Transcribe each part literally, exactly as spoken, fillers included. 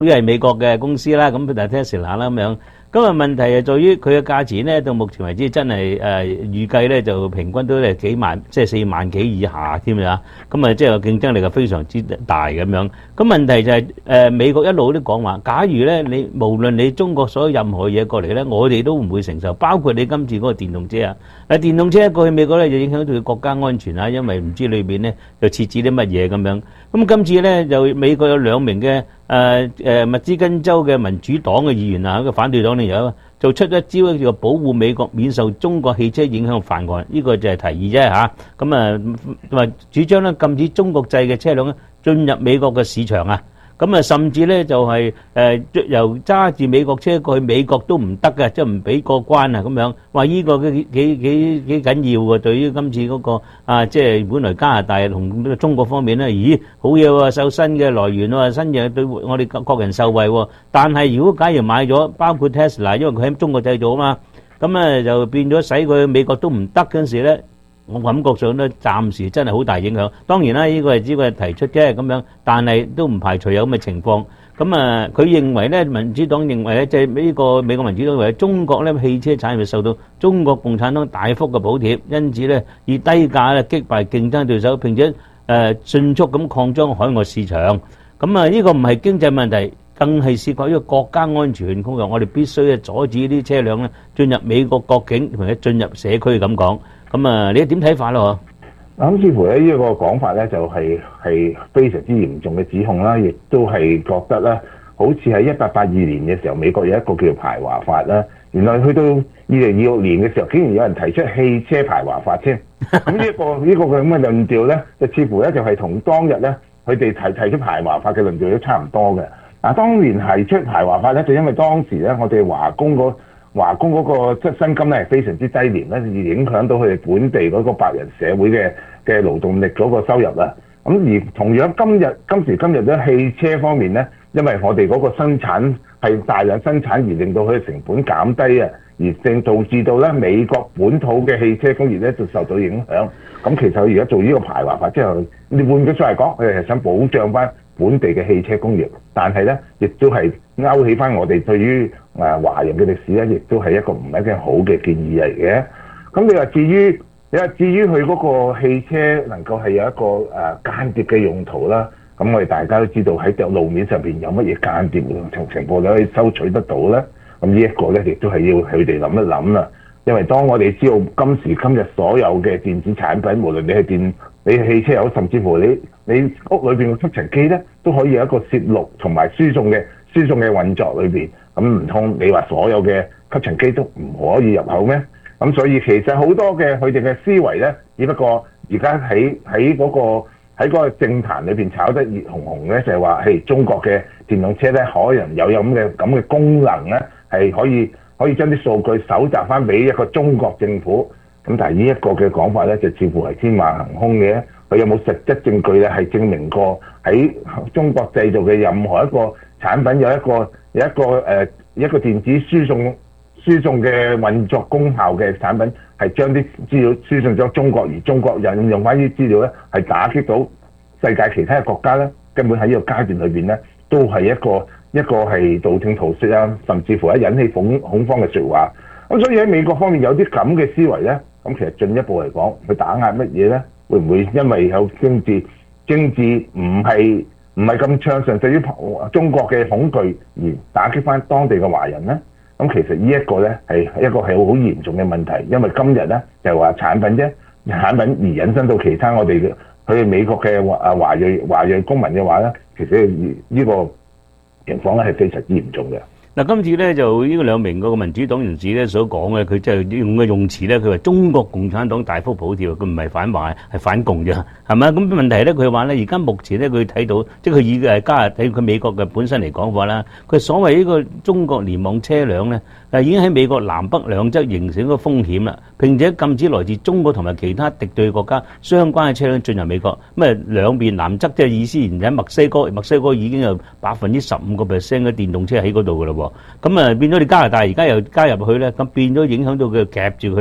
都係美國嘅公司啦，咁就 Tesla 啦咁樣。咁啊問題係在於佢嘅價錢咧，到目前為止真係誒、呃、預計咧就平均都係幾萬，即係四萬幾以下添啊！咁啊，即係個競爭力係非常之大咁樣。咁問題就係、是、誒、呃、美國一路都講話，假如咧你無論你中國所有任何嘢過嚟咧，我哋都唔會承受，包括你今次嗰個電動車啊！嗱，電動車過去美國咧就影響到佢國家安全啊，因為唔知裏邊咧就設置啲乜嘢咁樣。咁今次咧就美國有兩名嘅誒誒密芝根州嘅民主黨嘅議員啊，一個反對黨有就出一招叫做保護美國免受中國汽車影響法案，呢、這個就係提議啫嚇。咁啊，同埋主張咧禁止中國製嘅車輛咧進入美國嘅市場啊。咁啊，甚至咧就係、是、誒、呃、由揸住美國車過去美國都唔得嘅，即係唔俾過關啊咁樣。話呢個幾幾幾幾緊要喎，對於今次嗰、那個啊，即係本來加拿大同中國方面咧，咦好嘢喎，受新嘅來源喎，新嘢對我哋國人受惠喎。但係如果假如買咗，包括 Tesla， 因為佢喺中國製造啊嘛，咁咧就變咗使佢美國都唔得嗰陣時咧。我感覺上咧，暫時真係好大影響。當然啦，呢個係只係提出啫咁樣，但係都唔排除有咁嘅情況。咁啊，佢認為咧，民主黨認為咧，即係呢個美國民主黨認為中國咧汽車產業受到中國共產黨大幅嘅補貼，因此咧以低價咧擊敗競爭對手，並且誒迅速咁擴張海外市場。咁啊，呢個唔係經濟問題，更係涉及一個國家安全工作。我哋必須咧阻止啲車輛咧進入美國國境，同埋進入社區咁講。咁啊，你點睇法咯？ 咁似乎咧呢個講法咧就係係非常之嚴重嘅指控啦，亦都係覺得咧，好似喺一八八二年嘅時候，美國有一個叫做排華法啦。原來去到二零二六年嘅時候，竟然有人提出汽車排華法添。咁呢一個呢個咁嘅論調咧，就似乎咧就係同當日咧佢哋提提出排華法嘅論調都差唔多嘅。嗱，當年提出排華法咧，就因為當時咧我哋華工嗰華工嗰個即係薪金咧係非常之低廉咧，而影響到佢哋本地嗰個白人社會嘅嘅勞動力嗰個收入啦。咁而同樣今日今時今日咧汽車方面咧，因為我哋嗰個生產係大量生產而令到佢嘅成本減低啊，而正導致到咧美國本土嘅汽車工業咧就受到影響。咁其實佢而家做呢個排華法之後，你換句說話嚟講，佢哋係想保障翻本地嘅汽車工業，但係咧亦都係勾起翻我哋對於誒華人嘅歷史咧，亦都係一個唔係一件好嘅建議嚟嘅。咁你話至於你話至於佢嗰個汽車能夠係有一個誒間諜嘅用途啦，咁我哋大家都知道喺路面上邊有乜嘢間諜情情況你可以收取得到咧？咁呢一個咧亦都係要佢哋諗一諗啦。因為當我哋知道今時今日所有嘅電子產品，無論你係電你係汽車有，甚至乎你你屋裏邊嘅吸塵機咧，都可以有一個攝錄同埋輸送嘅輸送嘅運作裏邊。咁唔通你話所有嘅吸塵機都唔可以入口咩？咁所以其實好多嘅佢哋嘅思維咧，只不過而家喺喺嗰個喺嗰個政壇裏邊炒得熱紅紅咧，就係話係中國嘅電動車咧，可能有有咁嘅咁嘅功能咧，係可以可以將啲數據搜集翻俾一個中國政府。咁但係呢一個嘅講法咧，就似乎係天馬行空嘅。佢有冇實質證據咧，係證明過喺中國製造嘅任何一個產品有一個有一個誒、呃、一個電子輸送輸送嘅運作功效嘅產品，係將啲資料輸送咗中國，而中國引用翻啲資料咧，係打擊到世界其他嘅國家咧，根本喺呢個階段裏邊咧，都係一個一個係道聽途說啊，甚至乎係引起恐恐慌嘅説話。咁所以喺美國方面有啲咁嘅思維咧，咁其實進一步嚟講，佢打壓乜嘢咧？會唔會因為有政治政治唔係唔係咁暢順，對於中國嘅恐懼而打擊翻當地嘅華人咧？咁其實呢一個咧係一個係好嚴重嘅問題，因為今日咧就係話產品啫，產品而引申到其他我哋嘅佢哋美國嘅華啊華裔華裔公民嘅話咧，其實呢個情況咧係非常之嚴重嘅。 嗱，今次咧就呢個兩名嗰個民主黨人士咧所講嘅，佢即係用嘅用詞咧，佢話中國共產黨大幅補貼，佢唔係反華，係反共啫，係咪？咁問題咧，佢話咧，而家目前咧，佢睇到，即係佢以誒加睇佢美國嘅本身嚟講話啦，佢所謂呢個中國聯網車輛咧，誒已經喺美國南北兩側形成一個風險啦，並且禁止來自中國同埋其他敵對國家相關嘅車輛進入美國。咁啊兩邊南側即係意思，而喺墨西哥，墨西哥已經有百分之十五個 percent 嘅電動車喺嗰度噶啦。咁啊變咗你加拿大而家又加入去咧，咁變咗影響到佢夾住佢嚟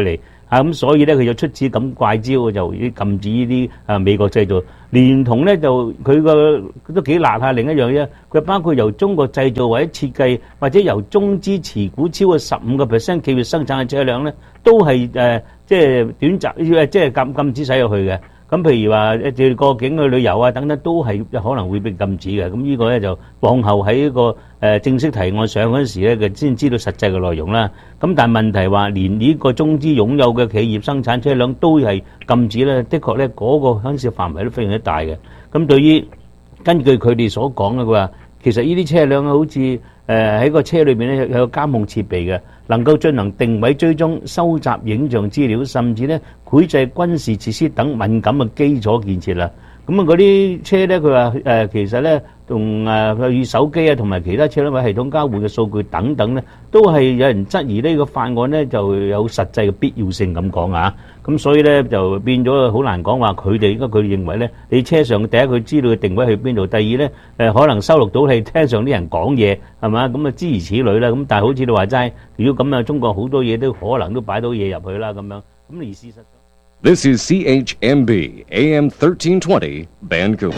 啊咁所以咧佢就出此咁怪招，就禁止呢啲啊美國製造，連同咧就佢個都幾辣下另一樣嘢，佢包括由中國製造或者設計或者由中資持股超過十五個 percent 企業生產嘅車輛咧，都係誒即係短暫即係禁禁止使入去嘅。咁譬如話誒過境去旅遊啊等等，都係可能會被禁止嘅。咁呢個咧就往後喺呢個誒正式提案上嗰陣時咧，佢先知道實際嘅內容啦。咁但係問題話，連呢個中資擁有嘅企業生產車輛都係禁止咧，的確咧嗰個牽涉範圍都非常之大嘅。咁對於根據佢哋所講嘅，佢話其實呢啲車輛好似誒喺個車裏邊咧有個監控設備嘅，能夠進行定位追蹤、收集影像資料，甚至咧繪製軍事設施等敏感嘅基礎建設啦。咁啊嗰啲車咧，佢話誒其實咧同誒與手機啊同埋其他車輛位系統交換嘅數據等等咧，都係有人質疑呢個法案咧就有實際嘅必要性咁講啊。咁所以咧就變咗好難講話佢哋，應該佢哋認為咧，你車上第一佢知道佢定位去邊度，第二咧誒可能收錄到係車上啲人講嘢係嘛，咁啊諸如此類啦。咁但係好似你話齋，如果咁啊，中國好多嘢都可能都擺到嘢入去啦咁樣。咁而事實上 This is C H M B A M thirteen twenty Vancouver。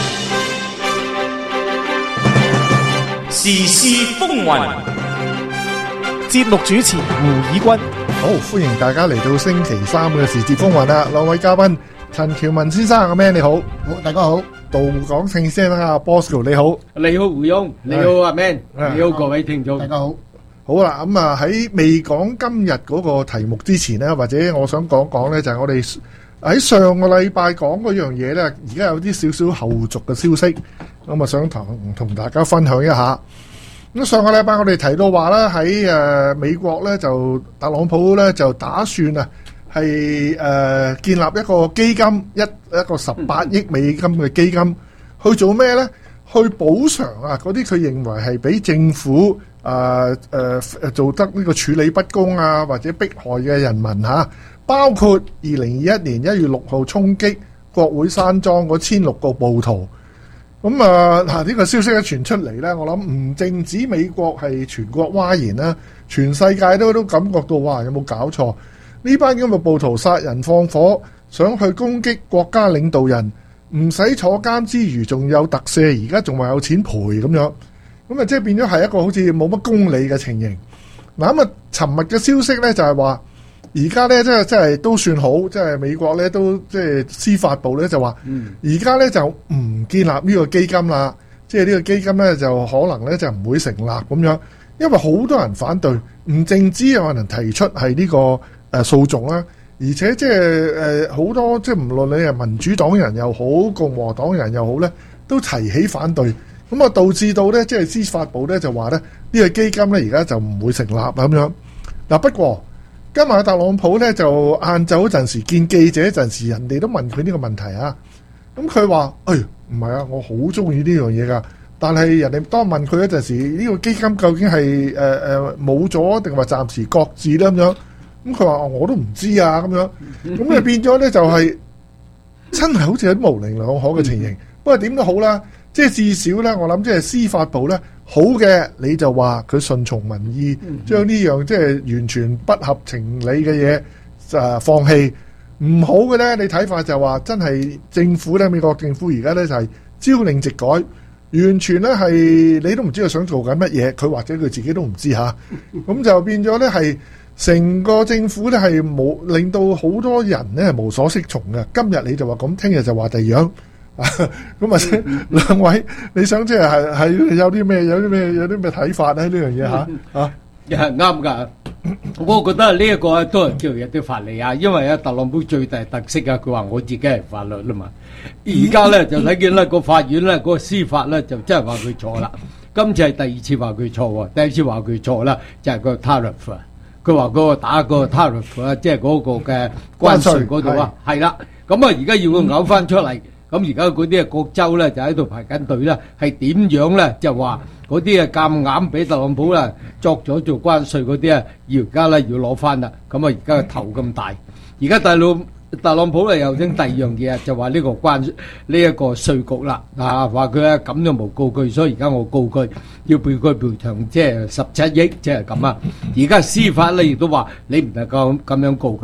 時事風雲， 節目主持胡以軍。 好，歡迎大家嚟到星期三嘅時事風雲啦！兩位嘉賓，陳喬文先生阿 Man 你好， 好大家好。 杜港勝先生阿 Bosco 你好， 你好胡翁，你好阿 Man，你好各位聽眾，大家好。 好啦，咁啊喺未講今日嗰個題目之前呢，或者我想講講呢，就係我哋喺上個禮拜講嗰樣嘢呢，而家有啲少少後續嘅消息，咁啊想同同大家分享一下。咁上個禮拜我哋提到話咧，喺誒美國咧就特朗普咧就打算啊係誒建立一個基金，一一個十八億美金嘅基金，去做咩咧？去補償啊嗰啲佢認為係俾政府誒誒做得呢個處理不公啊或者迫害嘅人民嚇，包括二零二一年一月六號衝擊國會山莊嗰千六個暴徒。咁啊嗱，呢個消息一傳出嚟咧，我諗唔淨止美國係全國譁然啦，全世界都都感覺到哇，有冇搞錯？呢班咁嘅暴徒殺人放火，想去攻擊國家領導人，唔使坐監之餘，仲有特赦，而家仲話有錢賠咁樣，咁啊即係變咗係一個好似冇乜公理嘅情形。嗱咁啊，尋日嘅消息咧就係話，而家咧即係即係都算好，即係美國咧都即係司法部咧就話，而家咧就唔建立呢個基金啦，即係呢個基金咧就可能咧就唔會成立咁樣，因為好多人反對，唔淨止有人提出係呢個誒訴訟啦，而且即係誒好多即係唔論你係民主黨人又好，共和黨人又好咧，都提起反對，咁啊導致到咧即係司法部咧就話咧呢個基金咧而家就唔會成立咁樣。嗱不過，今日特朗普咧就晏晝嗰陣時見記者嗰陣時，人哋都問佢呢個問題啊。咁佢話：誒唔係啊，我好中意呢樣嘢噶。但係人哋當問佢嗰陣時，呢個基金究竟係誒誒冇咗定話暫時擱置咧咁樣？咁佢話：我都唔知啊咁樣。咁就變咗咧就係真係好似有啲模棱兩可嘅情形。不過點都好啦，即係至少咧，我諗即係司法部咧。好嘅，你就話佢順從民意，將呢樣即係完全不合情理嘅嘢誒放棄。唔好嘅咧，你睇法就話真係政府咧，美國政府而家咧就係朝令夕改，完全咧係你都唔知佢想做緊乜嘢，佢或者佢自己都唔知吓。咁就變咗咧係成個政府咧係冇令到好多人咧係無所適從嘅。今日你就話咁，聽日就話第二樣。咁啊，兩位你想即係係係有啲咩有啲咩有啲咩睇法咧？呢樣嘢吓啊， 係啱噶。我覺得呢一個都係叫有啲法理啊，因為啊特朗普最大特色啊，佢話我自己係法律啦嘛。而家咧就睇見咧個法院咧個司法咧就真係話佢錯啦。今次係第二次話佢錯喎，第一次話佢錯啦，就係個 tariff 啊。佢話嗰個打個 tariff 啊，即係嗰個嘅關稅嗰度啊，係啦。咁啊，而家要佢嘔翻出嚟。咁而家嗰啲啊各州咧就喺度排緊隊啦，係點樣咧？就話嗰啲啊夾硬俾特朗普啦作咗做關稅嗰啲啊，要而家咧要攞翻啦。咁啊而家個頭咁大，而家大佬特朗普咧又整第二樣嘢啊，就話呢個關呢一個稅局啦，啊話佢啊咁都冇告佢，所以而家我告佢要賠佢賠償，即係十七億，即係咁啊！而家司法咧亦都話你唔能夠咁樣告佢噶。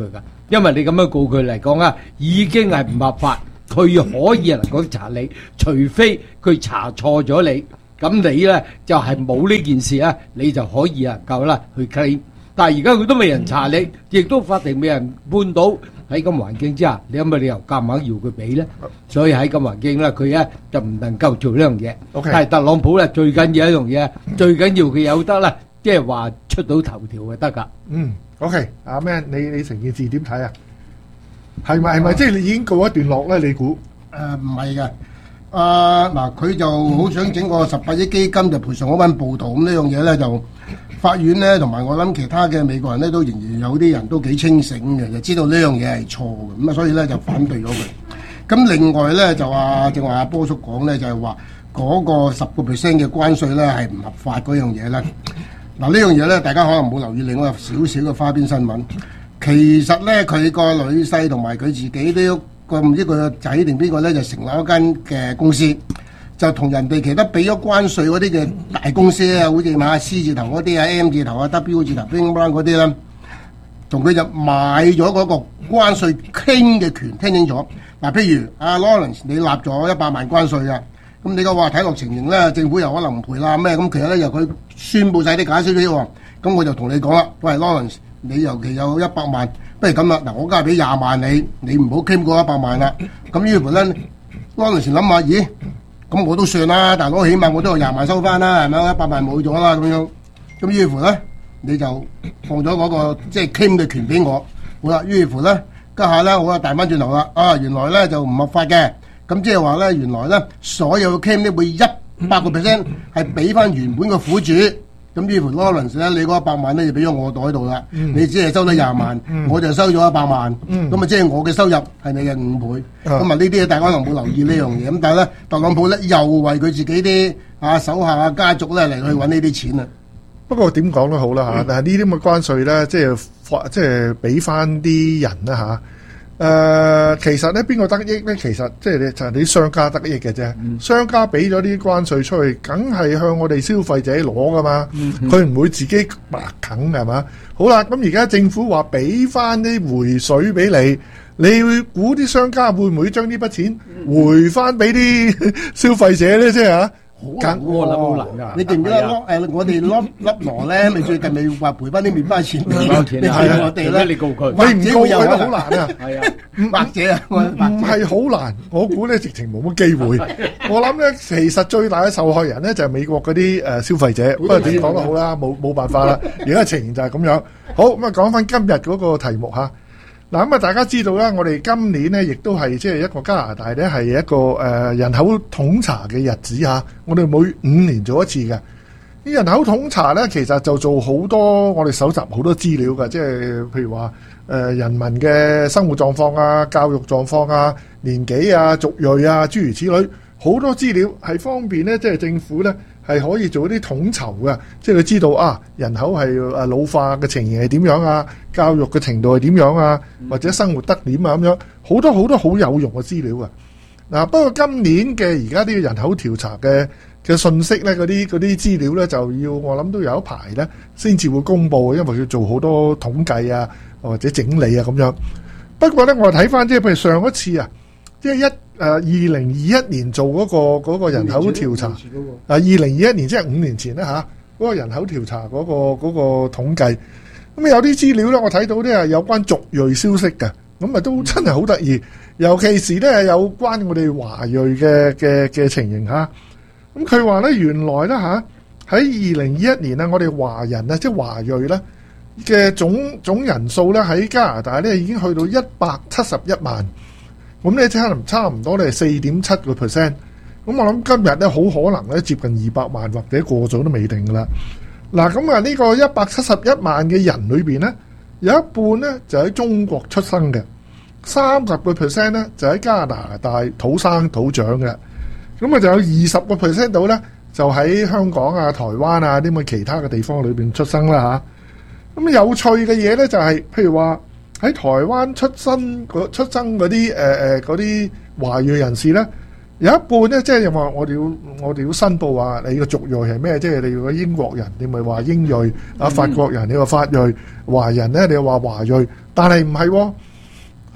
因為你咁樣告佢嚟講啊，已經係唔合法，佢可以能夠查你，除非佢查錯咗你，咁你咧就係冇呢件事啊，你就可以能夠啦去 claim。但係而家佢都未人查你，亦都法庭未人判到，喺咁環境之下，你有乜理由夾硬要佢俾咧？所以喺咁環境咧，佢咧就唔能夠做呢樣嘢。 OK 但係特朗普咧最緊要一樣嘢，最緊要佢有得啦，即係話出到頭條就得㗎。 嗯，OK，阿 Man，你你成件事點睇啊？係咪係咪即係你已經告一段落咧？你估？ 誒唔係嘅，啊嗱，佢就好想整個十八億基金就賠償嗰班暴徒，咁呢樣嘢咧就法院咧同埋我諗其他嘅美國人咧都仍然有啲人都幾清醒嘅，就知道呢樣嘢係錯嘅，咁啊所以咧就反對咗佢。咁另外咧就話正話阿波叔講咧就係話嗰個十個 percent 嘅關稅咧係唔合法嗰樣嘢咧。嗱呢樣嘢咧大家可能冇留意，另外有少少嘅花邊新聞。其實咧佢個女婿同埋佢自己都個唔知佢個仔定邊個咧就成立一間嘅公司，就同人哋其他俾咗關稅嗰啲嘅大公司啊，好似買 C 字頭嗰啲啊、M 字頭啊、W 字頭、bling bling 嗰啲咧，同佢就買咗嗰個關稅傾嘅權。聽清楚嗱，譬如阿 Lawrence 你立咗一百萬關稅啊，咁你嘅話睇落情形咧，政府又可能唔賠啦咩？咁其實咧由佢宣佈晒啲假消息喎，咁我就同你講啦，喂 Lawrence，你尤其有一百萬，不如咁啦，嗱我梗係俾廿萬你，你唔好傾過一百萬啦。咁於是咧 Lawrence 諗下，咦？咁我都算啦，大佬起碼我都有廿萬收翻啦，係咪？一百萬冇咗啦咁樣。咁於是乎咧，你就放咗嗰個即係 claim 嘅權俾我。好啦，於是乎咧，家下咧我就彈翻轉頭啦。啊，原來咧就唔合法嘅。咁即係話咧，原來咧所有嘅 claim 咧會一百個 percent 係俾翻原本嘅苦主。咁於是乎 Lawrence 咧，你嗰一百萬咧就俾咗我袋度啦。 嗯你只係收咗廿萬， 嗯、 我就收咗一百萬。 嗯咁啊，即係我嘅收入係你嘅五倍。咁啊，呢啲嘢大家可能冇留意呢樣嘢。咁但係咧，特朗普咧又為佢自己啲啊手下啊家族咧嚟去揾呢啲錢啊。 不過點講都好啦嚇，但係呢啲咁嘅關稅咧，即係即係俾翻啲人啦嚇。誒、呃，其實咧邊個得益咧？其實即係你就係啲商家得益嘅啫。嗯、商家俾咗啲關稅出去，梗係向我哋消費者攞噶嘛。佢唔、嗯、會自己白啃係嘛？好啦，咁而家政府話俾翻啲回水俾你，你會估啲商家會唔會將呢筆錢回翻俾啲消費者咧？即係嚇。 好難喎，諗好難㗎。你記唔記得誒？我哋粒粒羅咧，咪最近咪話賠翻啲麵包錢？你係我哋咧，你告佢， 你唔告佢都好難啊。係啊， 或者啊， 唔係好難。我估咧直情冇乜機會。我諗咧，其實最大嘅受害人咧就係美國嗰啲誒消費者。不過點講都好啦，冇冇辦法啦。而家情形就係咁樣。好咁啊，講翻今日嗰個題目嚇。嗱咁啊，大家知道啦，我哋今年咧亦都係即係一個加拿大咧係一個誒、呃、人口統查嘅日子嚇。我哋每五年做一次嘅。啲人口統查咧，其實就做好多我哋搜集好多資料嘅，即係譬如話誒、呃、人民嘅生活狀況啊、教育狀況啊、年紀啊、族裔啊，諸如此類，好多資料係方便咧，即係政府咧係可以做一啲統籌嘅，即係佢知道啊人口係誒老化嘅情形係點樣啊，教育嘅程度係點樣啊，或者生活得點啊咁樣，好多好多好有用嘅資料啊！嗱，不過今年嘅而家啲人口調查嘅嘅信息咧，嗰啲嗰啲資料咧就要我諗都有一排咧先至會公佈，因為要做好多統計啊或者整理啊咁樣。不過咧，我睇翻即係譬如上一次啊，即係一誒二零二一年做嗰個嗰個人口調查，啊二零二一年即係五年前咧嚇，嗰個人口調查嗰個嗰個統計，咁有啲資料咧，我睇到啲係有關族裔消息嘅，咁啊都真係好得意，尤其是咧有關我哋華裔嘅嘅嘅情形嚇。咁佢話咧原來咧嚇喺二零二一年啊，我哋華人啊即係華裔咧嘅總總人數咧喺加拿大咧已經去到一百七十一萬。咁咧即係可能差唔多咧四點七個 percent，咁我諗今日咧好可能咧接近二百萬或者過咗都未定噶啦。嗱，咁啊呢個一百七十一萬嘅人裏邊咧，有一半咧就喺中國出生嘅，三十個 percent 咧就喺加拿大土生土長嘅，咁啊就有二十個 percent 度咧就喺香港啊、台灣啊啲咁嘅其他嘅地方裏邊出生啦嚇。咁有趣嘅嘢咧就係、是，譬如話，喺台灣出生出生嗰啲誒誒嗰啲華裔人士咧，有一半咧，即係話我哋要我哋要申報話你個族裔係咩？即係你個英國人，你咪話英裔；啊法國人，你話法裔；華人咧，你話華裔。但係唔係喎，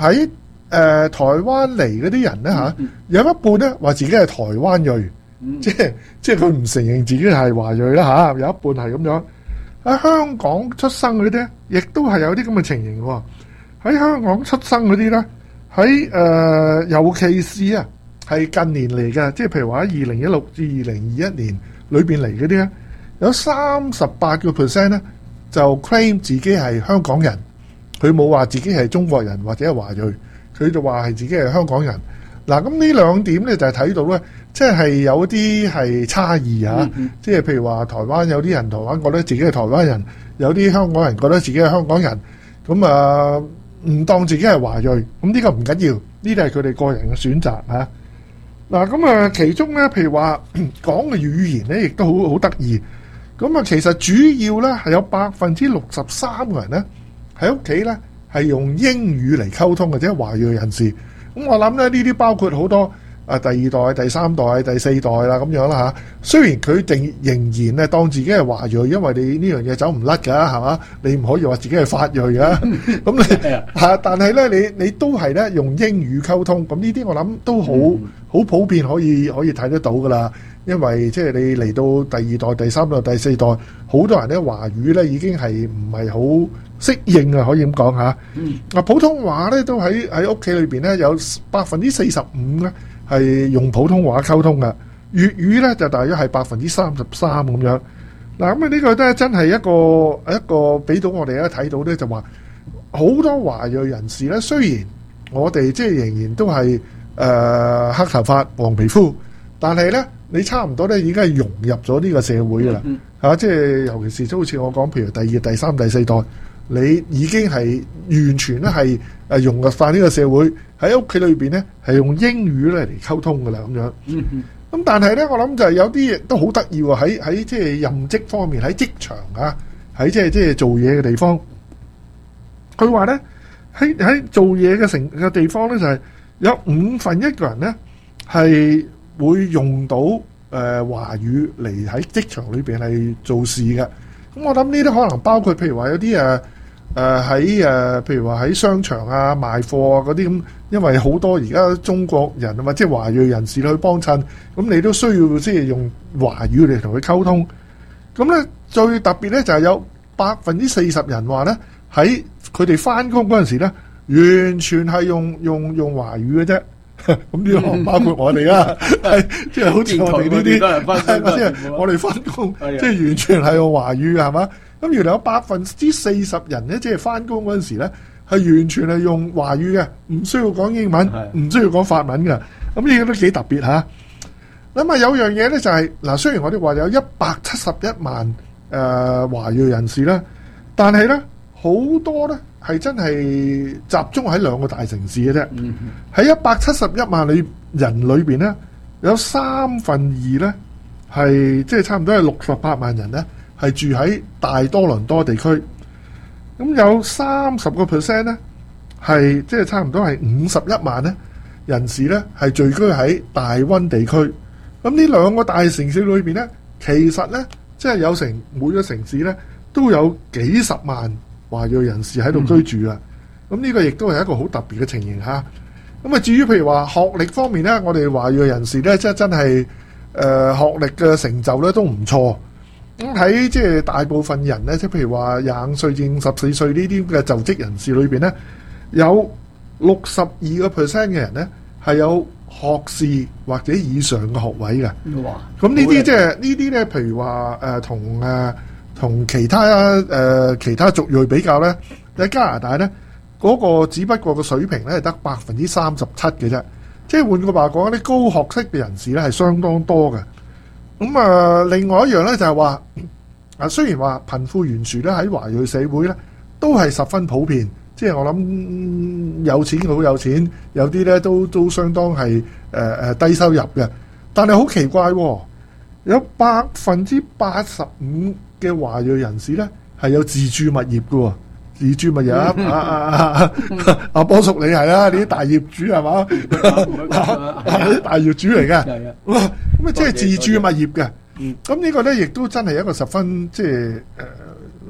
喺誒、呃、台灣嚟嗰啲人咧嚇，有一半咧話自己係台灣裔， 嗯即係即係佢唔承認自己係華裔啦嚇，有一半係咁樣。喺香港出生嗰啲咧，亦都係有啲咁嘅情形喎。喺香港出生嗰啲咧，喺誒、呃、尤其是啊，係近年嚟嘅，即係譬如話喺二零一六至二零二一年裏邊嚟嗰啲咧，有三十八個 percent 咧就 claim 自己係香港人，佢冇話自己係中國人或者係華裔，佢就話係自己係香港人。嗱，咁呢兩點咧就係睇到咧，即係有啲係差異啊！ 嗯嗯即係譬如話台灣有啲人台灣覺得自己係台灣人，有啲香港人覺得自己係香港人，咁啊唔當自己係華裔，咁呢個唔緊要，呢啲係佢哋個人嘅選擇嚇。嗱，咁啊其中咧，譬如話講嘅語言咧，亦都好好得意。咁啊，其實主要咧係有百分之六十三個人咧喺屋企咧係用英語嚟溝通嘅，即係華裔人士。咁我諗咧，呢啲包括好多啊第二代、第三代、第四代啦咁樣啦嚇。雖然佢定仍然咧當自己係華裔，因為你呢樣嘢走唔甩㗎，係嘛？你唔可以話自己係法裔㗎。咁你嚇，但係咧，你你都係咧用英語溝通。咁呢啲我諗都好好普遍，可以可以睇得到㗎啦。因為即係你嚟到第二代、第三代、第四代，好多人咧華語咧已經係唔係好適應啊，可以咁講嚇。啊，普通話咧都喺喺屋企裏邊咧有百分之四十五咧係用普通話溝通嘅，粵語咧就大約係百分之三十三咁樣。嗱，咁啊呢個咧真係一個一個俾到我哋咧睇到咧，就話好多華裔人士咧，雖然我哋即係仍然都係誒、呃、黑頭髮、黃皮膚，但係咧你差唔多咧已經係融入咗呢個社會噶啦嚇，即係尤其是好似我講，譬如第二、第三、第四代。你已經係完全咧係誒融入化呢個社會，喺屋企裏邊咧係用英語咧嚟溝通噶啦咁樣。咁、嗯、但係咧，我諗就係有啲嘢都好得意喎，喺喺即係任職方面，喺職場啊，喺即係即係做嘢嘅地方。佢話咧喺喺做嘢嘅成嘅地方咧，就係、是、有五分一個人咧係會用到誒、呃、華語嚟喺職場裏邊係做事嘅。咁我諗呢啲可能包括譬如話有啲誒。誒喺誒，譬如話喺商場啊賣貨啊嗰啲咁，因為好多而家中國人啊嘛，即係華裔人士去幫襯，咁你都需要即係用華語嚟同佢溝通。咁咧最特別咧就係有百分之四十人話咧喺佢哋翻工嗰陣時咧，完全係用用用華語嘅啫。咁呢個包括我哋啦，係即係好似我哋呢啲，即係我哋翻工，即係完全係用華語嘅係嘛？咁原來有百分之四十人咧，即係翻工嗰陣時咧，係完全係用華語嘅，唔需要講英文，唔需要講法文嘅。咁呢個都幾特別嚇。咁啊有樣嘢咧就係、是、嗱，雖然我哋話有一百七十一萬誒、呃、華裔人士啦，但係咧好多咧係真係集中喺兩個大城市嘅啫。喺一百七十一萬裏人裏邊咧，有三分二咧係即係差唔多係六十八萬人咧。係住喺大多倫多地區，咁有三十個 percent 咧，係即係差唔多係五十一萬咧人士咧，係聚居喺大溫地區。咁呢兩個大城市裏邊咧，其實咧即係有成每個城市咧都有幾十萬華裔人士喺度居住啊。咁呢、嗯、個亦都係一個好特別嘅情形嚇。咁啊，至於譬如話學歷方面咧，我哋華裔人士咧，即係真係誒、呃、學歷嘅成就咧都唔錯。咁喺即係大部分人咧，即係譬如話廿五歲至五十四歲呢啲嘅就職人士裏邊咧，有六十二個 percent 嘅人咧係有學士或者以上嘅學位嘅。哇！咁呢啲即係呢啲咧，譬如話誒同誒同其他誒、呃、其他族裔比較咧，喺加拿大咧嗰、那個只不過個水平咧係得百分之三十七嘅啫。即係換句話講，啲高學識嘅人士咧係相當多嘅。咁啊，另外一樣咧就係話，啊雖然話貧富懸殊咧喺華裔社會咧都係十分普遍，即係我諗有錢好有錢，有啲咧都都相當係誒誒低收入嘅。但係好奇怪喎，有百分之八十五嘅華裔人士咧係有自住物業嘅喎，自住物業啊啊啊阿波叔你係啦，你啲大業主係嘛？啲大業主嚟嘅。咁啊，即係自住物業嘅，咁呢個咧亦都真係一個十分即係誒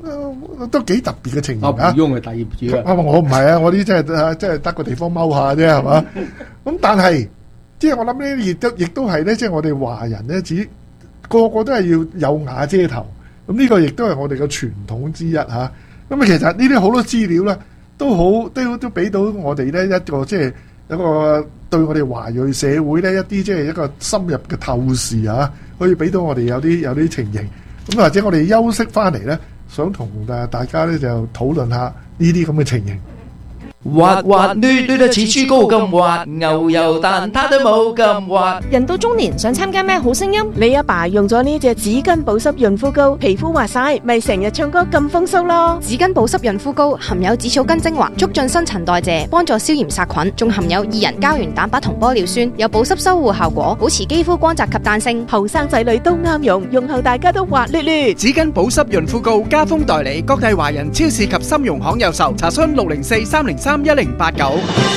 呃都幾特別嘅情形阿啊！ 培翁係大業主啊！ 啊我唔係啊，我啲真係啊，真係得個地方踎下啫，係嘛？咁但係即係我諗呢，亦都亦都係咧，即係我哋華人咧，只個個都係要有瓦遮頭。咁呢個亦都係我哋嘅傳統之一嚇。咁啊，其實呢啲好多資料咧，都好都都俾到我哋咧一個即係一個對我哋華裔社會咧一啲即係一個深入嘅透視嚇，可以俾到我哋有啲有啲情形。咁或者我哋休息翻嚟咧，想同誒大家咧就討論下呢啲咁嘅情形。 滑滑捋捋得似豬膏咁滑，牛油蛋撻都冇咁滑。 人到中年想參加咩好聲音？ 你阿爸用咗呢隻紙巾保濕潤膚膏，皮膚滑晒，咪成日唱歌咁風騷咯。 紙巾保濕潤膚膏含有紫草根精華，促進新陳代謝，幫助消炎殺菌，仲含有二人膠原蛋白同玻尿酸，有保濕修護效果，保持肌膚光澤及彈性。 後生仔女都啱用，用後大家都滑捋捋。 紙巾保濕潤膚膏加封代理，各大華人超市及金融行有售。查詢六零四三零三一零八九。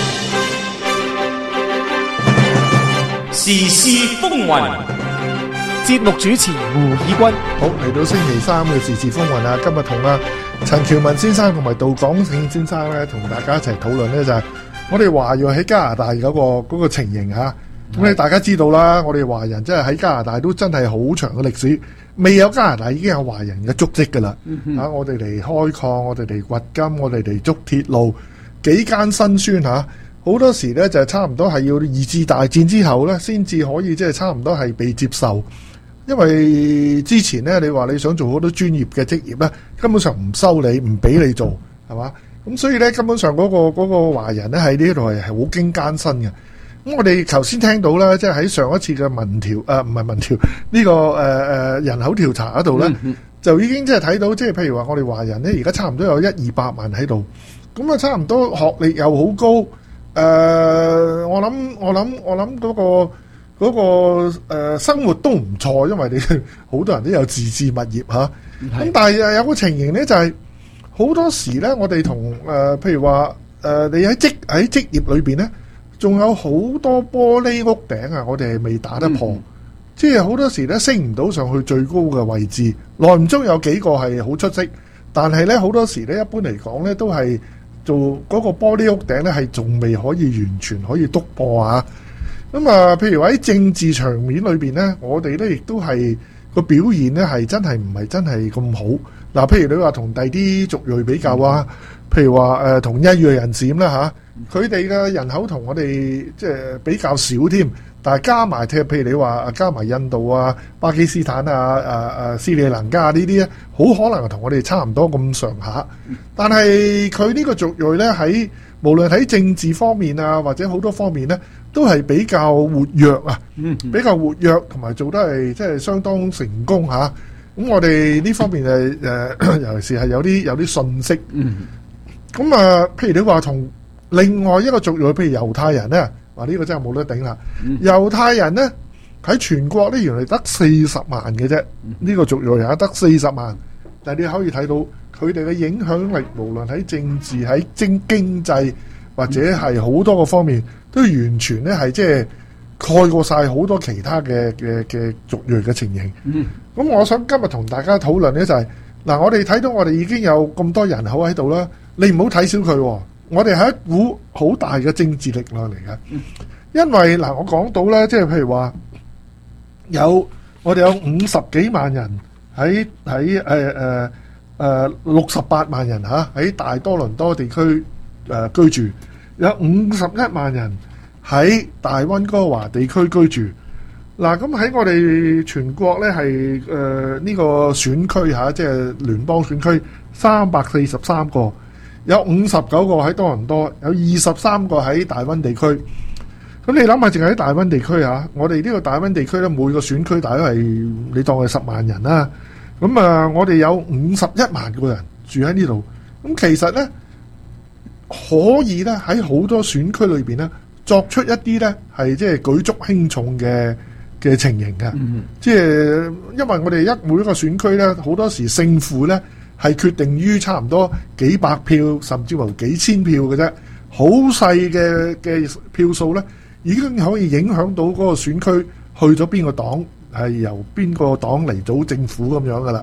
時事風雲， 節目主持胡以軍。 好，嚟到星期三嘅時事風雲啊！今日同阿陳橋文先生同埋杜廣勝先生咧，同大家一齊討論咧，就係我哋華裔喺加拿大嗰、嗰個、嗰個情形嚇。咁你大家知道啦，我哋華人真係喺加拿大都真係好長嘅歷史，未有加拿大已經有華人嘅足跡㗎啦。嚇、嗯啊，我哋嚟開礦，我哋嚟掘金，我哋嚟築鐵路。幾間辛酸嚇，好多時咧就係差唔多係要二次大戰之後咧，先至可以即係差唔多係被接受。因為之前咧，你話你想做好多專業嘅職業咧，根本上唔收你，唔俾你做，係嘛？咁所以咧，根本上嗰、嗰個嗰、嗰個華人咧喺呢度係係好經艱辛嘅。咁我哋頭先聽到啦，即係喺上一次嘅民調，誒唔係民調呢、呢個誒誒、呃、人口調查嗰度咧，嗯、就已經即係睇到，即係譬如話我哋華人咧，而家差唔多有一二百萬喺度。咁啊，差唔多學歷又好高，誒、呃，我諗我諗我諗嗰、嗰個嗰、嗰個呃、生活都唔錯，因為你好多人都有自置物業嚇。咁但係有個情形咧，就係、是、好多時咧，我哋同誒譬如話誒、呃，你喺職喺職業裏邊咧，仲有好多玻璃屋頂啊，我哋係未打得破，嗯、即係好多時咧升唔到上去最高嘅位置，耐唔中有幾個係好出色，但係咧好多時咧一般嚟講咧都係。做嗰個玻璃屋頂咧，係仲未可以完全可以篤破啊！咁啊，譬如話喺政治場面裏邊咧，我哋咧亦都係個表現咧係真係唔係真係咁好。嗱，譬如你話同第啲族裔比較啊，譬如話誒同印裔人士咁啦嚇，佢哋嘅人口同我哋即係比較少添。但係加埋譬如你話加埋印度啊、巴基斯坦啊、誒誒斯里蘭加呢啲咧，好可能同我哋差唔多咁上下。但係佢呢個族裔咧喺無論喺政治方面啊，或者好多方面咧，都係比較活躍啊，比較活躍同埋做得係即係相當成功嚇。咁我哋呢方面係誒，尤其是係有啲有啲信息。咁啊，譬如你話同另外一個族裔，譬如猶太人咧。話呢個真係冇得頂啦！嗯、猶太人呢，喺全國呢，原來得四十萬嘅啫，呢、嗯、個族裔也得四十萬。但係你可以睇到佢哋嘅影響力，無論喺政治、喺經經濟或者係好多個方面，都完全呢係即係蓋過晒好多其他嘅嘅嘅族裔嘅情形。咁、嗯、我想今日同大家討論呢，就係、是、嗱，我哋睇到我哋已經有咁多人口喺度啦，你唔好睇小佢、哦。我哋係一股好大嘅政治力量嚟嘅，因為嗱，我講到咧，即係譬如話有我哋有五十幾萬人喺喺誒誒誒六十八萬人嚇喺大多倫多地區誒、呃、居住，有五十一萬人喺大溫哥華地區居住。嗱，咁喺我哋全國咧係誒呢個選區嚇，即係聯邦選區三百四十三個。有五十九個喺多倫多，有二十三個喺大溫地區。咁你諗下，淨係喺大溫地區嚇，我哋呢個大溫地區咧，每個選區大概係你當係十萬人啦。咁啊，我哋有五十一萬個人住喺呢度。咁其實咧，可以咧喺好多選區裏邊咧，作出一啲咧係即係舉足輕重嘅嘅情形嘅。即係、嗯、因為我哋一每一個選區咧，好多時勝負咧。係決定於差唔多幾百票，甚至乎幾千票嘅啫，好細嘅嘅票數咧，已經可以影響到嗰個選區去咗邊個黨，係由邊個黨嚟組政府咁樣噶啦。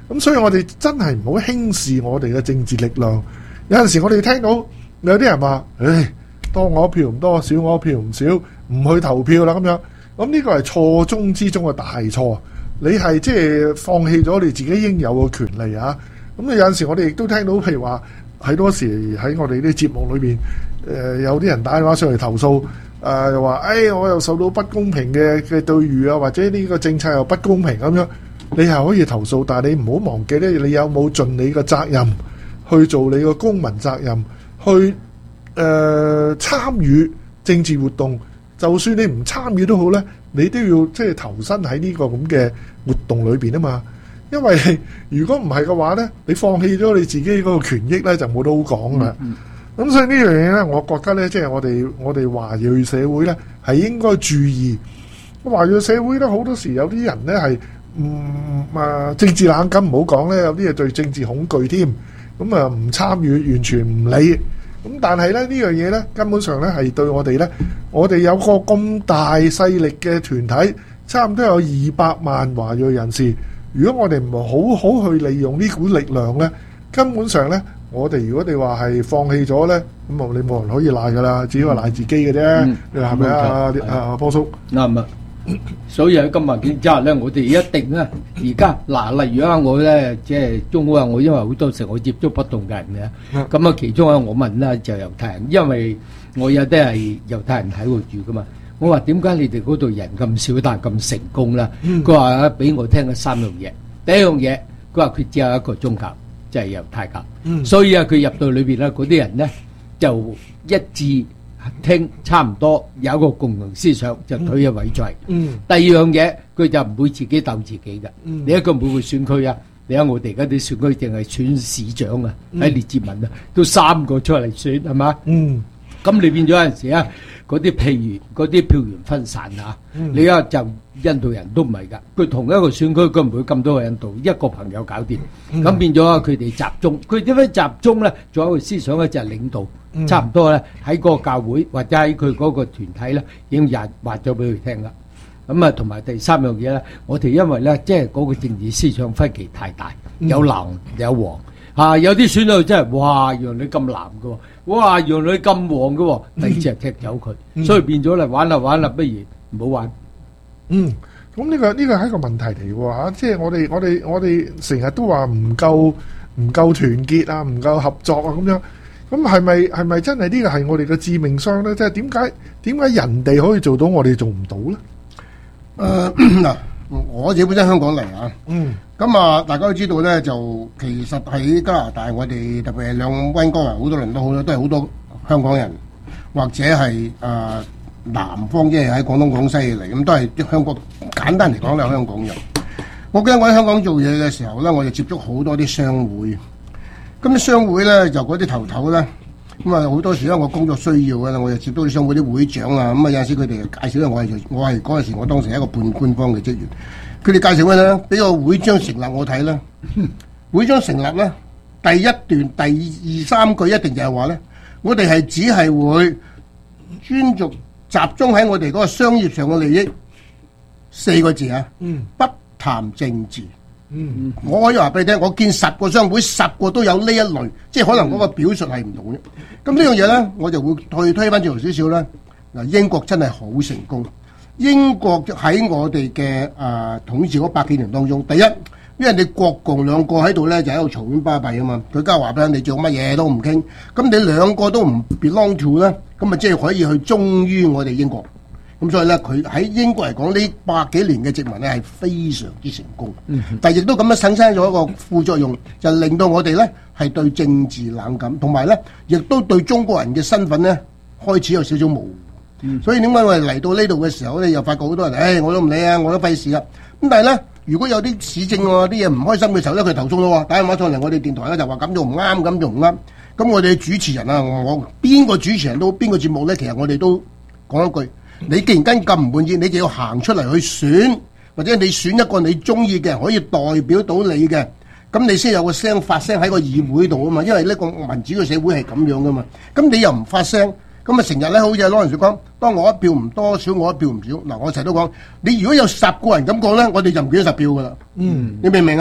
咁所以我哋真係唔好輕視我哋嘅政治力量。有陣時我哋聽到有啲人話，唉，多我一票唔多，少我一票唔少，唔去投票啦咁樣。咁呢個係錯中之中嘅大錯。你係即係放棄咗你自己應有嘅權利啊！咁你有陣時我哋亦都聽到，譬如話喺多時喺我哋啲節目裏邊，誒、呃、有啲人打電話上嚟投訴，誒又話，誒我又受到不公平嘅嘅對遇啊，或者呢個政策又不公平咁樣，你係可以投訴，但係你唔好忘記咧，你有冇盡你嘅責任去做你嘅公民責任，去誒、呃、參與政治活動，就算你唔參與都好咧。你都要即係投身喺呢個咁嘅活動裏邊啊嘛，因為如果唔係嘅話咧，你放棄咗你自己嗰個權益咧，就冇得好講啦。咁、嗯嗯、所以呢樣嘢咧，我覺得咧，即係我哋我哋華裔社會咧，係應該注意。華裔社會咧，好多時有啲人咧係唔啊政治冷感，唔好講咧，有啲嘢對政治恐懼添，咁啊唔參與，完全唔理。咁但係咧呢樣嘢咧，根本上咧係對我哋咧，我哋有個咁大勢力嘅團體，差唔多有二百萬華裔人士。如果我哋唔好好去利用呢股力量咧，根本上咧，我哋如果你話係放棄咗咧，咁啊你冇人可以賴噶啦，只係話賴自己嘅啫。嗯、你話係咪啊？啊波叔啱啊！所以喺今日之下咧，我哋一定咧，而家嗱，例如啊，我咧即係中國人，我因為好多時我接觸不同嘅人嘅，咁啊，其中啊，我問咧就猶太人，因為我有啲係猶太人喺度住噶嘛，我話點解你哋嗰度人咁少，但係咁成功咧？佢話啊，俾我聽咗三樣嘢，第一樣嘢，佢話佢只有一個宗教，即係猶太教， 嗯、 所以啊，佢入到裏邊咧，嗰啲人咧就一致。聽差唔多有一個共同思想，就退一位在。 嗯， 第二樣嘢佢就唔會自己鬥自己嘅。 嗯， 你一個每個選區啊，你睇我哋而家啲選區淨係選市長啊，喺列治文啊，都三個出嚟選係嘛？ 嗯， 咁你變咗有陣時啊，嗰啲譬如嗰啲票源分散啊， 嗯、 你而家就印度人都唔係㗎，佢同一個選區佢唔會咁多個印度，一個朋友搞掂，咁、嗯、變咗佢哋集中，佢點樣集中咧？仲有一個思想咧就係領導。差唔多咧，喺嗰個教會或者喺佢嗰個團體咧，已經話話咗俾佢聽啦。咁啊，同埋第三樣嘢咧，我哋因為咧，即係嗰個政治思想分歧太大，有藍有黃嚇，有啲選到真係哇，原來你咁藍嘅喎，哇，原來你咁黃嘅喎，第二次就踢走佢， 嗯、 所以變咗嚟玩啦玩啦，不如唔好玩。 嗯，咁呢、呢個呢、呢個係一個問題嚟喎嚇，即係我哋我哋我哋成日都話唔夠唔夠團結啊，唔夠合作啊咁樣。咁係咪係咪真係呢個係我哋嘅致命傷咧？即係點解點解人哋可以做到，我哋做唔到咧？ 誒嗱，我自己本身香港嚟啊， 嗯， 咁啊，大家都知道咧，就其實喺加拿大，我哋特別係兩溫哥華好多倫敦好多都係好多香港人，或者係誒、呃、南方，即係喺廣東廣西嚟，咁都係香港。簡單嚟講，都係香港人。我記得我喺香港做嘢嘅時候咧，我就接觸好多啲商會。咁啲商會咧就嗰啲頭頭咧，咁啊好多時咧我工作需要嘅啦，我就接到啲商會啲會長啊，咁啊有陣時佢哋介紹咧，我係我係嗰陣時我當時係一個半官方嘅職員，佢哋介紹咩咧？俾個會章成立我睇啦，會章成立咧，第一段第二三句一定就係話咧，我哋係只係會專注集中喺我哋嗰個商業上嘅利益，四個字啊， 嗯， 不談政治。 嗯， 我可以話俾你聽，我見十個商會，十個都有呢一類，即係可能嗰個表述係唔同嘅。咁呢樣嘢咧，我就會退推翻轉頭少少啦。嗱，英國真係好成功。英國喺我哋嘅誒統治嗰百幾年當中，第一，因為你國共兩個喺度咧，就喺度嘈喧巴閉啊嘛。佢家話俾你，你做乜嘢都唔傾，咁你兩個都唔 belong to 咧，咁啊即係可以去忠於我哋英國。咁所以咧，佢喺英國嚟講呢百幾年嘅殖民咧係非常之成功，嗯、但係亦都咁樣產生咗一個副作用，就令到我哋咧係對政治冷感，同埋咧亦都對中國人嘅身份咧開始有少少模糊。嗯、所以點解我哋嚟到呢度嘅時候咧，又發覺好多人，誒、哎、我都唔理啊，我都費事啊。咁但係咧，如果有啲市政喎啲嘢唔開心嘅時候咧，佢投訴咯，打電話上嚟我哋電台咧就話咁做唔啱，咁做唔啱。咁我哋主持人啊，我邊個主持人都邊個節目咧，其實我哋都講一句。你既然跟咁唔滿意，你就要行出嚟去選，或者你選一個你中意嘅人可以代表到你嘅，咁你先有個聲發聲喺個議會度啊嘛。因為呢個民主嘅社會係咁樣噶嘛。咁你又唔發聲，咁啊成日咧好似羅人說講，當我一票唔多少，我一票唔少。嗱，我成日都講，你如果有十個人咁講咧，我哋就唔見咗十票噶啦。 嗯， 你明唔明啊？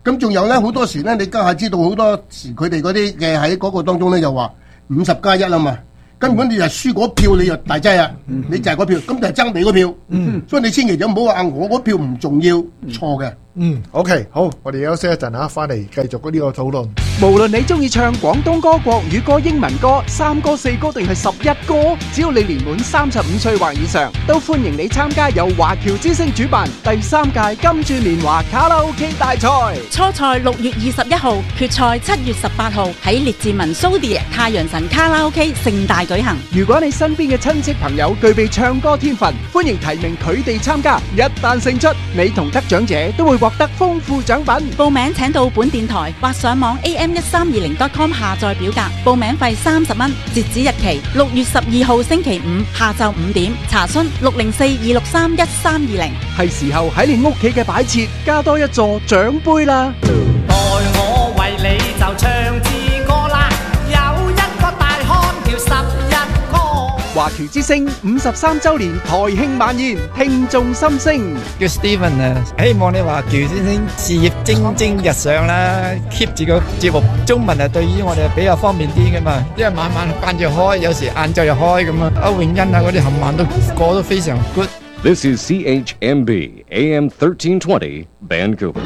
咁仲有咧，好多時咧，你家下知道好多時佢哋嗰啲嘅喺嗰個當中咧，就話五十加一啊嘛。根本你就輸嗰票，你就大劑啊！ 嗯、 你就係嗰票，咁就係爭你嗰票。嗯、所以你千祈就唔好話我嗰票唔重要，錯嘅。 嗯 ，OK， 好，我哋休息一陣嚇，翻嚟繼續呢個討論。 無論你中意唱廣東歌、國語歌、英文歌、三歌、四歌定係十一歌，只要你年滿三十五歲或以上，都歡迎你參加由華僑之聲主辦第三屆金鑽年華卡拉 OK 大賽。 初賽六月二十一號，決賽七月十八號喺列治文蘇迪太陽神卡拉 OK 盛大舉行。 如果你身邊嘅親戚朋友具備唱歌天分，歡迎提名佢哋參加。一旦勝出，你同得獎者都會獲得豐富獎品。 報名請到本電台或上網 A M 一三二零 dot com 下載表格，報名費三十蚊，截止日期六月十二號星期五下晝五點。查詢六零四二六三一三二零。 係時候喺你屋企嘅擺設加多一座獎杯啦！ 待我為你就唱支歌啦，有一個大漢叫十一哥。 華僑之聲五十三週年台慶晚宴，聽眾心聲。 叫 Steven 啊，希望你華僑之聲事業蒸蒸日上啦 ，keep 住個節目中文啊，對於我哋比較方便啲噶嘛，因為晚晚間住開，有時晏晝又開咁啊。歐永欣啊嗰啲冚唪唥都過得非常 good。 This is C H M B A M thirteen twenty Vancouver。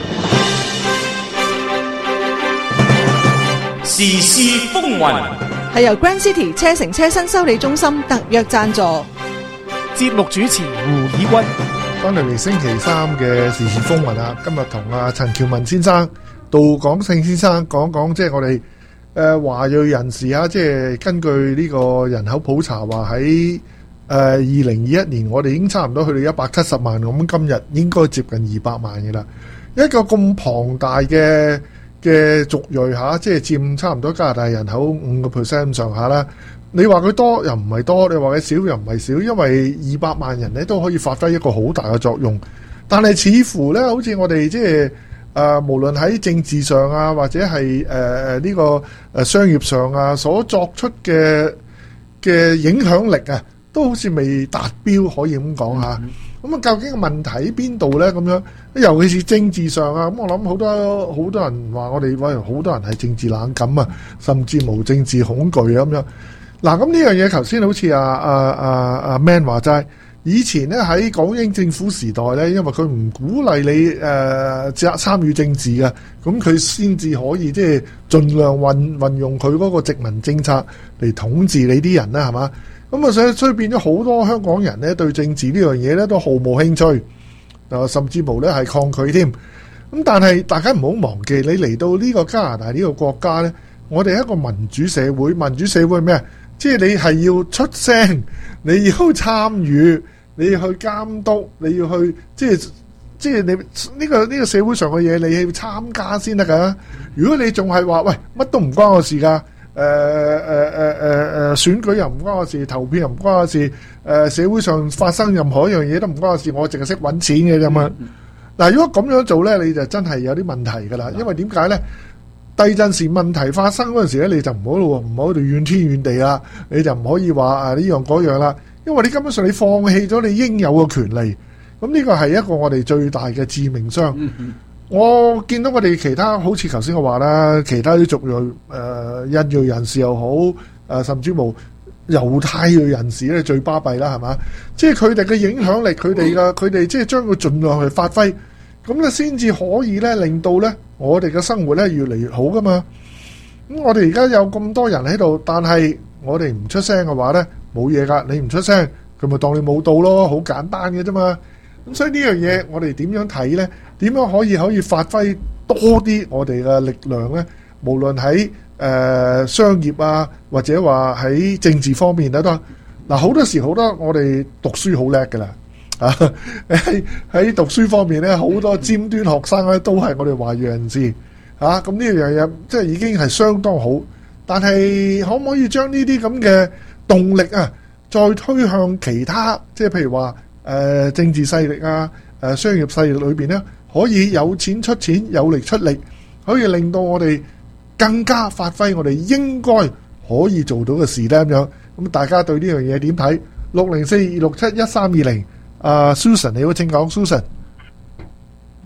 時事風雲係由 Grand City 車城車身修理中心特約贊助。 節目主持胡以軍，翻嚟嚟星期三嘅時事風雲啊！今日同阿陳喬文先生、杜廣勝先生講講，即係我哋誒華裔人士啊，即係根據呢個人口普查話喺誒二零二一年，我哋已經差唔多去到一百七十萬，咁今日應該接近二百萬嘅啦。一個咁龐大嘅嘅族裔嚇，即係佔差唔多加拿大人口五個 percent 咁上下啦。你話佢多又唔係多，你話佢少又唔係少，因為二百萬人咧都可以發揮一個好大嘅作用。但係似乎咧，好似我哋即係誒，無論喺政治上啊，或者係誒誒呢個誒商業上啊，所作出嘅嘅影響力啊，都好似未達標，可以咁講嚇。咁啊，究竟個問題喺邊度咧？咁樣，尤其是政治上啊，咁我諗好多好多人話我哋喂，好多人係政治冷感啊，甚至無政治恐懼啊咁樣。嗱，咁呢樣嘢頭先好似阿阿阿阿 Man 話齋，以前咧喺港英政府時代咧，因為佢唔鼓勵你誒參參與政治嘅，咁佢先至可以即係盡量運運用佢嗰個殖民政策嚟統治你啲人啦，係嘛？咁啊，所以所以變咗好多香港人咧對政治呢樣嘢咧都毫無興趣，啊，甚至無咧係抗拒添。咁但係大家唔好忘記，你嚟到呢個加拿大呢個國家咧，我哋係一個民主社會，民主社會係咩？即係你係要出聲，你要參與，你要去監督，你要去即係即係你呢個呢個社會上嘅嘢，你要參加先得㗎。如果你仲係話喂乜都唔關我事㗎，誒誒誒誒誒選舉又唔關我事，投票又唔關我事，誒社會上發生任何一樣嘢都唔關我事，我淨係識揾錢嘅啫嘛。嗱，如果咁樣做咧，你就真係有啲問題㗎啦。因為點解咧？地震時問題發生嗰陣時咧，你就唔好咯，唔好喺度怨天怨地啦，你就唔可以話啊呢樣嗰樣啦，因為你根本上你放棄咗你應有嘅權利，咁呢個係一個我哋最大嘅致命傷。嗯嗯我見到我哋其他好似頭先我話啦，其他啲族裔誒、呃、印裔人士又好，誒、呃、甚至無猶太裔人士咧最巴閉啦，係嘛？即係佢哋嘅影響力，佢哋嘅佢哋即係將佢盡量去發揮。咁咧先至可以咧，令到咧我哋嘅生活咧越嚟越好噶嘛。咁我哋而家有咁多人喺度，但係我哋唔出聲嘅話咧，冇嘢噶。你唔出聲，佢咪當你冇到咯，好簡單嘅啫嘛。咁所以呢樣嘢，我哋點樣睇咧？點樣可以可以發揮多啲我哋嘅力量咧？無論喺誒、呃、商業啊，或者話喺政治方面咧都嗱，好多時好多我哋讀書好叻噶啦。啊！喺喺讀書方面咧，好多尖端學生咧都係我哋華裔人士啊！咁呢樣嘢即係已經係相當好，但係可唔可以將呢啲咁嘅動力啊，再推向其他，即係譬如話誒、呃、政治勢力啊、誒、呃、商業勢力裏邊咧，可以有錢出錢，有力出力，可以令到我哋更加發揮我哋應該可以做到嘅事咧咁樣。咁大家對呢樣嘢點睇？六零四二六七一三二零。啊、uh, ，Susan， 你好，請講，Susan。 誒、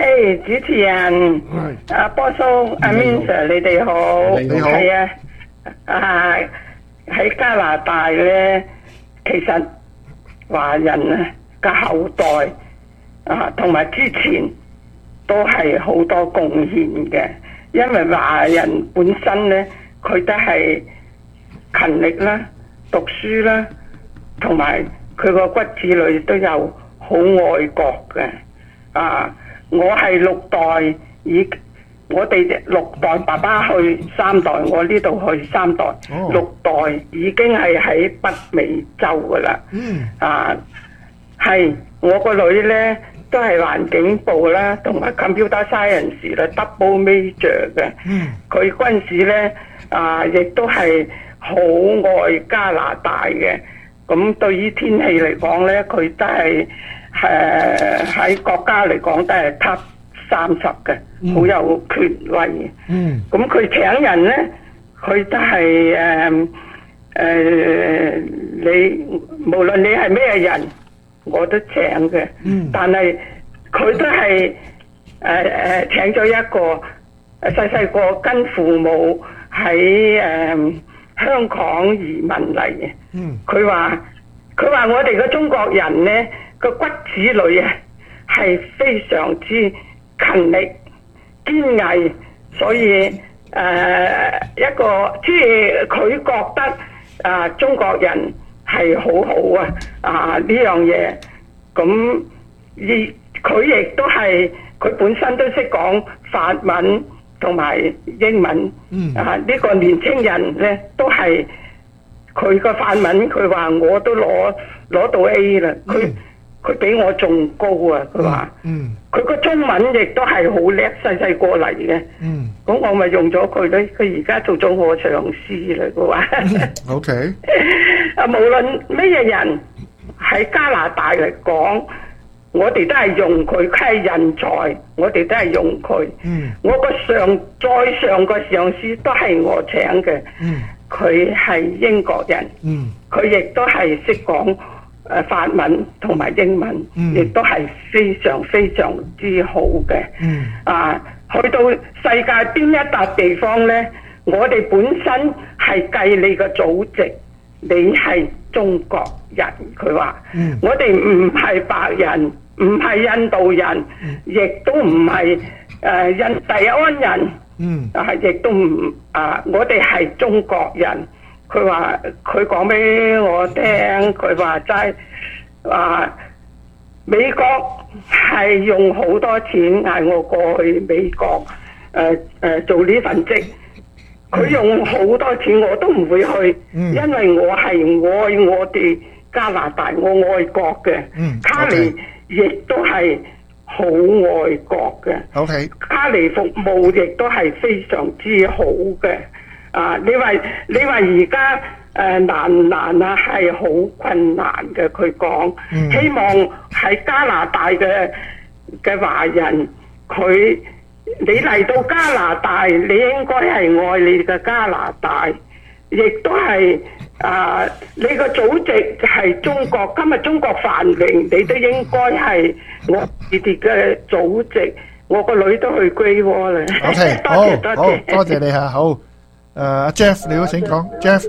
嘿，主持人，阿波叔、阿 Min Sir，你哋好， 你好， 係啊，啊喺加拿大咧，其實華人啊嘅後代啊，同埋之前都係好多貢獻嘅，因為華人本身咧，佢都係勤力啦、讀書啦，同埋佢個骨子裏都有好愛國嘅啊。我係六代，以我哋六代爸爸去三代，我呢度去三代，哦、六代已經係喺北美洲噶啦。嗯，啊，係我個女呢都係環境部啦，同埋 computer science 啦 double major 嘅。嗯，佢嗰陣時呢啊，亦都係好愛加拿大嘅。咁對於天氣嚟講呢，佢都係。誒喺、呃、國家嚟講都係 top 三十嘅，好、嗯、有權威嘅。嗯，咁佢請人咧，佢都係誒誒，你無論你係咩人，我都請嘅。嗯，但係佢都係誒誒請咗一個誒細細個跟父母喺誒、呃、香港移民嚟嘅。嗯，佢話佢話我哋嘅中國人咧。個骨子裏啊，係非常之勤力、堅毅，所以誒、呃、一個即係佢覺得啊、呃，中國人係好好啊啊呢樣嘢，咁而佢亦都係佢本身都識講法文同埋英文，嗯、啊呢、呢個年青人咧都係佢個法文，佢話我都攞攞到 A 啦，佢。嗯佢比我仲高啊！佢話，嗯，佢個中文亦都係好叻，細細個嚟嘅。嗯，咁我咪用咗佢咧。佢而家做咗我上司啦。佢話，O K。啊，無論咩嘢人喺加拿大嚟講，我哋都係用佢，佢係人才，我哋都係用佢。嗯，我個上再上個上司都係我請嘅。嗯，佢係英國人。嗯，佢亦都係識講。誒法文同埋英文，亦、嗯、都係非常非常之好嘅。嗯、啊，去到世界邊一笪地方呢，我哋本身係計你個祖籍，你係中國人。佢話：嗯、我哋唔係白人，唔係印度人，亦、嗯、都唔係誒印第安人。嗯、啊，亦都唔啊，我哋係中國人。佢話佢講俾我聽，佢話齋話美國係用好多錢嗌我過去美國誒誒、呃呃、做呢份職，佢用好多錢我都唔會去，嗯、因為我係愛我哋加拿大，我愛國嘅。嗯、卡尼亦都係好愛國嘅。OK，卡尼服務亦都係非常之好嘅。啊！你話你話而家誒難唔難啊？係好困難嘅。佢講，嗯、希望喺加拿大嘅嘅華人，佢你嚟到加拿大，你應該係愛你嘅加拿大，亦都係啊！你個祖籍係中國，今日中國繁榮，你都應該係我哋嘅祖籍。我個女都去歸窩啦。OK， 多謝多謝， 多謝你嚇，好。誒，阿 Jeff 你好，請講 ，Jeff。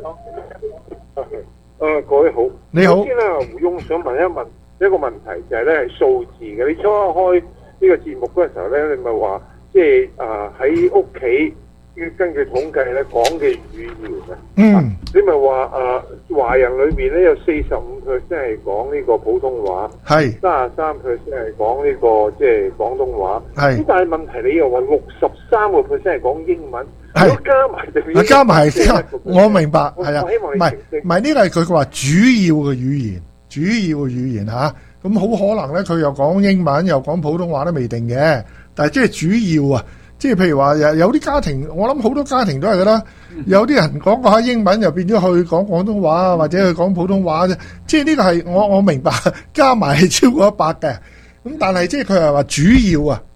誒，各位好， 你好。 首先咧，胡翁想問一問一個問題，就係咧係數字嘅。你初開呢個節目嗰陣時候咧，你咪話即係誒喺屋企根據統計咧講嘅語言啊。嗯。你咪話誒華人裏邊咧有四十五 percent 係講呢個普通話，係三十三 percent 係講呢個即係廣東話。係。咁但係問題你又話六十三個 percent 係講英文。係加埋， 加埋係，我明白，係啊，唔係唔係呢個係佢話主要嘅語言，主要嘅語言吓，咁好可能咧，佢又講英文又講普通話都未定嘅，但係即係主要啊，即係譬如話有有啲家庭，我諗好多家庭都係噶啦，有啲人講過下英文又變咗去講廣東話或者去講普通話啫，即係呢個係我我明白，加埋係超過一百嘅，咁但係即係佢係話主要啊。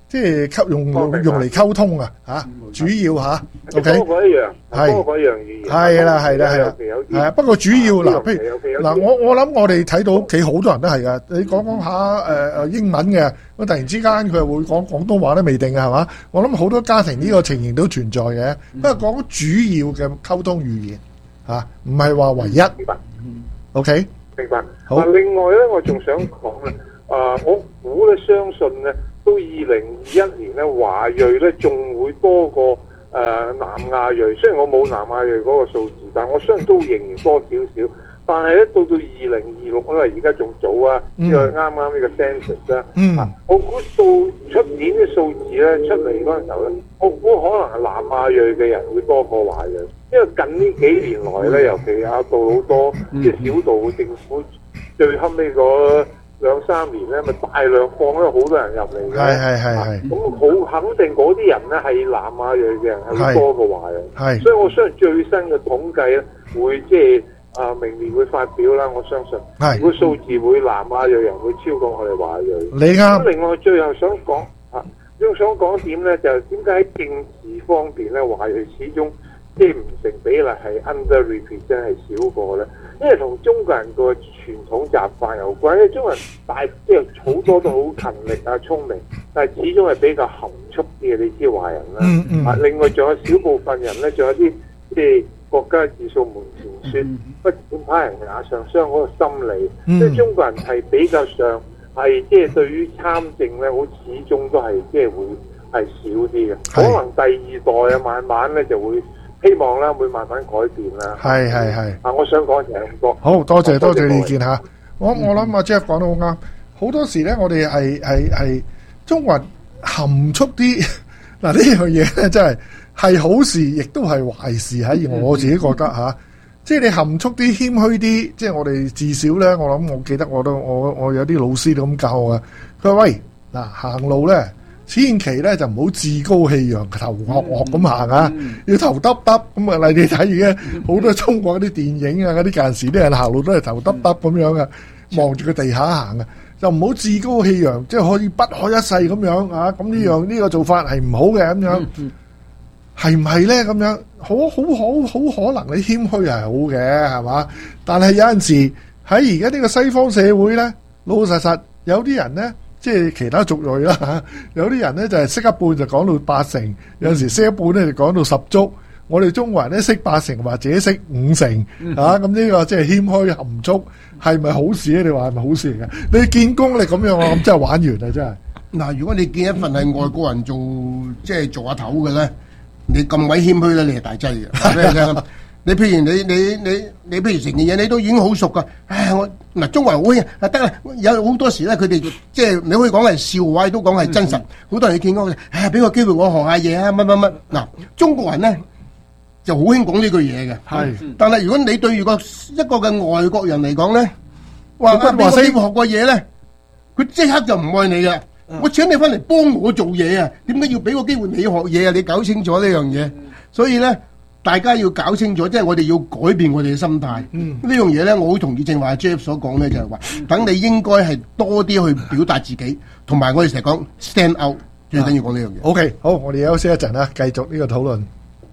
即係溝用用用嚟溝通啊嚇，主要嚇，OK， 多過一樣， 係多過一樣語言。 係啦係啦係啦， 有啲係啊。不過主要嗱， 有譬有有如嗱，我我諗我哋睇到屋企好多人都係噶。你講講下誒誒英文嘅，咁突然之間佢又會講廣東話都未定嘅係嘛？我諗好多家庭呢個情形都存在嘅。不過講主要嘅溝通語言嚇，唔係話唯一。 明白。 OK。 明白。 好。 啊，另外咧，我仲想講咧，啊，我估咧，相信咧，到二零二一年咧，華裔咧仲會多過誒、呃、南亞裔。雖然我冇南亞裔嗰個數字，但我相信都仍然多少少。但係咧，到到二零二六因為而家仲早啊，因為啱啱呢個 census 啦。 嗯。 啊，我估到出年嘅數字咧出嚟嗰陣時候咧，我估可能係南亞裔嘅人會多過華裔。因為近呢幾年來咧，尤其阿杜好多即係小杜政府最後尾嗰兩三年咧，咪大量放咗好多人入嚟嘅。 係係係係。 咁好肯定嗰啲人咧係南亞裔嘅人係會多過華裔。 係。 所以我相信最新嘅統計咧會即係啊明年會發表啦，我相信。 係。 個數字會南亞裔人會超過我哋華裔。 你啱。 咁另外最後想講啊，仲想講點咧，就係點解喺政治方面咧，華裔始終即係唔成比例係 underrepresent 係少過咧，因為同中國人個傳統習慣有關。因為中國人大即係好多都好勤力啊、聰明，但係始終係比較含蓄啲嘅。你知華人啦， 嗯嗯、 啊，另外仲有少部分人咧，仲有啲即係國家自掃門前雪， 嗯、 不管他人瓦上霜嗰個心理。 嗯、 即係中國人係比較上係即係對於參政咧，好始終都係即係會係少啲嘅。可能第二代啊，慢慢咧就會。希望啦，會慢慢改變啦。 係係係。 啊，我想講就係咁多。 好多謝多謝你意見嚇。我我諗阿 Jeff 講得好啱。好多時咧，我哋係係係中國人含蓄啲。嗱呢樣嘢咧，真係係好事，亦都係壞事喺我自己覺得嚇。即係你含蓄啲、謙虛啲，即係我哋至少咧，我諗我記得我都我我有啲老師都咁教我嘅。佢話喂，嗱行路咧。千祈咧就唔好自高氣揚、頭惡惡咁行啊！嗯、要頭耷耷咁啊！例你睇而家好多中國啲電影啊，嗰啲近時啲人行路都係頭耷耷咁樣啊，望住個地下行啊，就唔好自高氣揚，即係可以不可一世咁樣啊！咁呢樣呢個做法係唔好嘅咁樣，係唔係咧？咁樣好好好好可能你謙虛係好嘅，係嘛？但係有陣時喺而家呢個西方社會咧，老老實實有啲人咧。即係其他族裔啦嚇，有啲人咧就係識一半就講到八成，有陣時識一半咧就講到十足。我哋中國人咧識八成或者識五成嚇，咁呢個即係謙虛含蓄，係咪好事咧？你話係咪好事嚟嘅？你見功力咁樣，我諗真係玩完啦，真係。嗱，如果你見一份係外國人做，即係做下頭嘅咧，你咁鬼謙虛咧，你係大劑嘅。咩聽？你譬如你你你你譬如成件嘢你都已經好熟噶，唉我嗱中國人好興啊得啦，有好多時咧佢哋即係你可以講係笑話，都講係真實。好、嗯、多人見我，唉俾個機會我學下嘢啊乜乜乜。嗱中國人咧就好興講呢句嘢嘅，係。但係如果你對住個一個嘅外國人嚟講咧，話啊俾個機會學過嘢咧，佢即刻就唔愛你噶。嗯、我請你翻嚟幫我做嘢啊，點解要俾個機會你學嘢啊？你搞清楚呢樣嘢，所以咧。大家要搞清楚，即係我哋要改變我哋嘅心態。嗯、呢樣嘢咧，我好同意正話 Jeff 所講咧，就係話，等你應該係多啲去表達自己，同埋我哋成日講 stand out，最緊要講呢樣嘢。OK，好，我哋休息一陣啦，繼續呢個討論。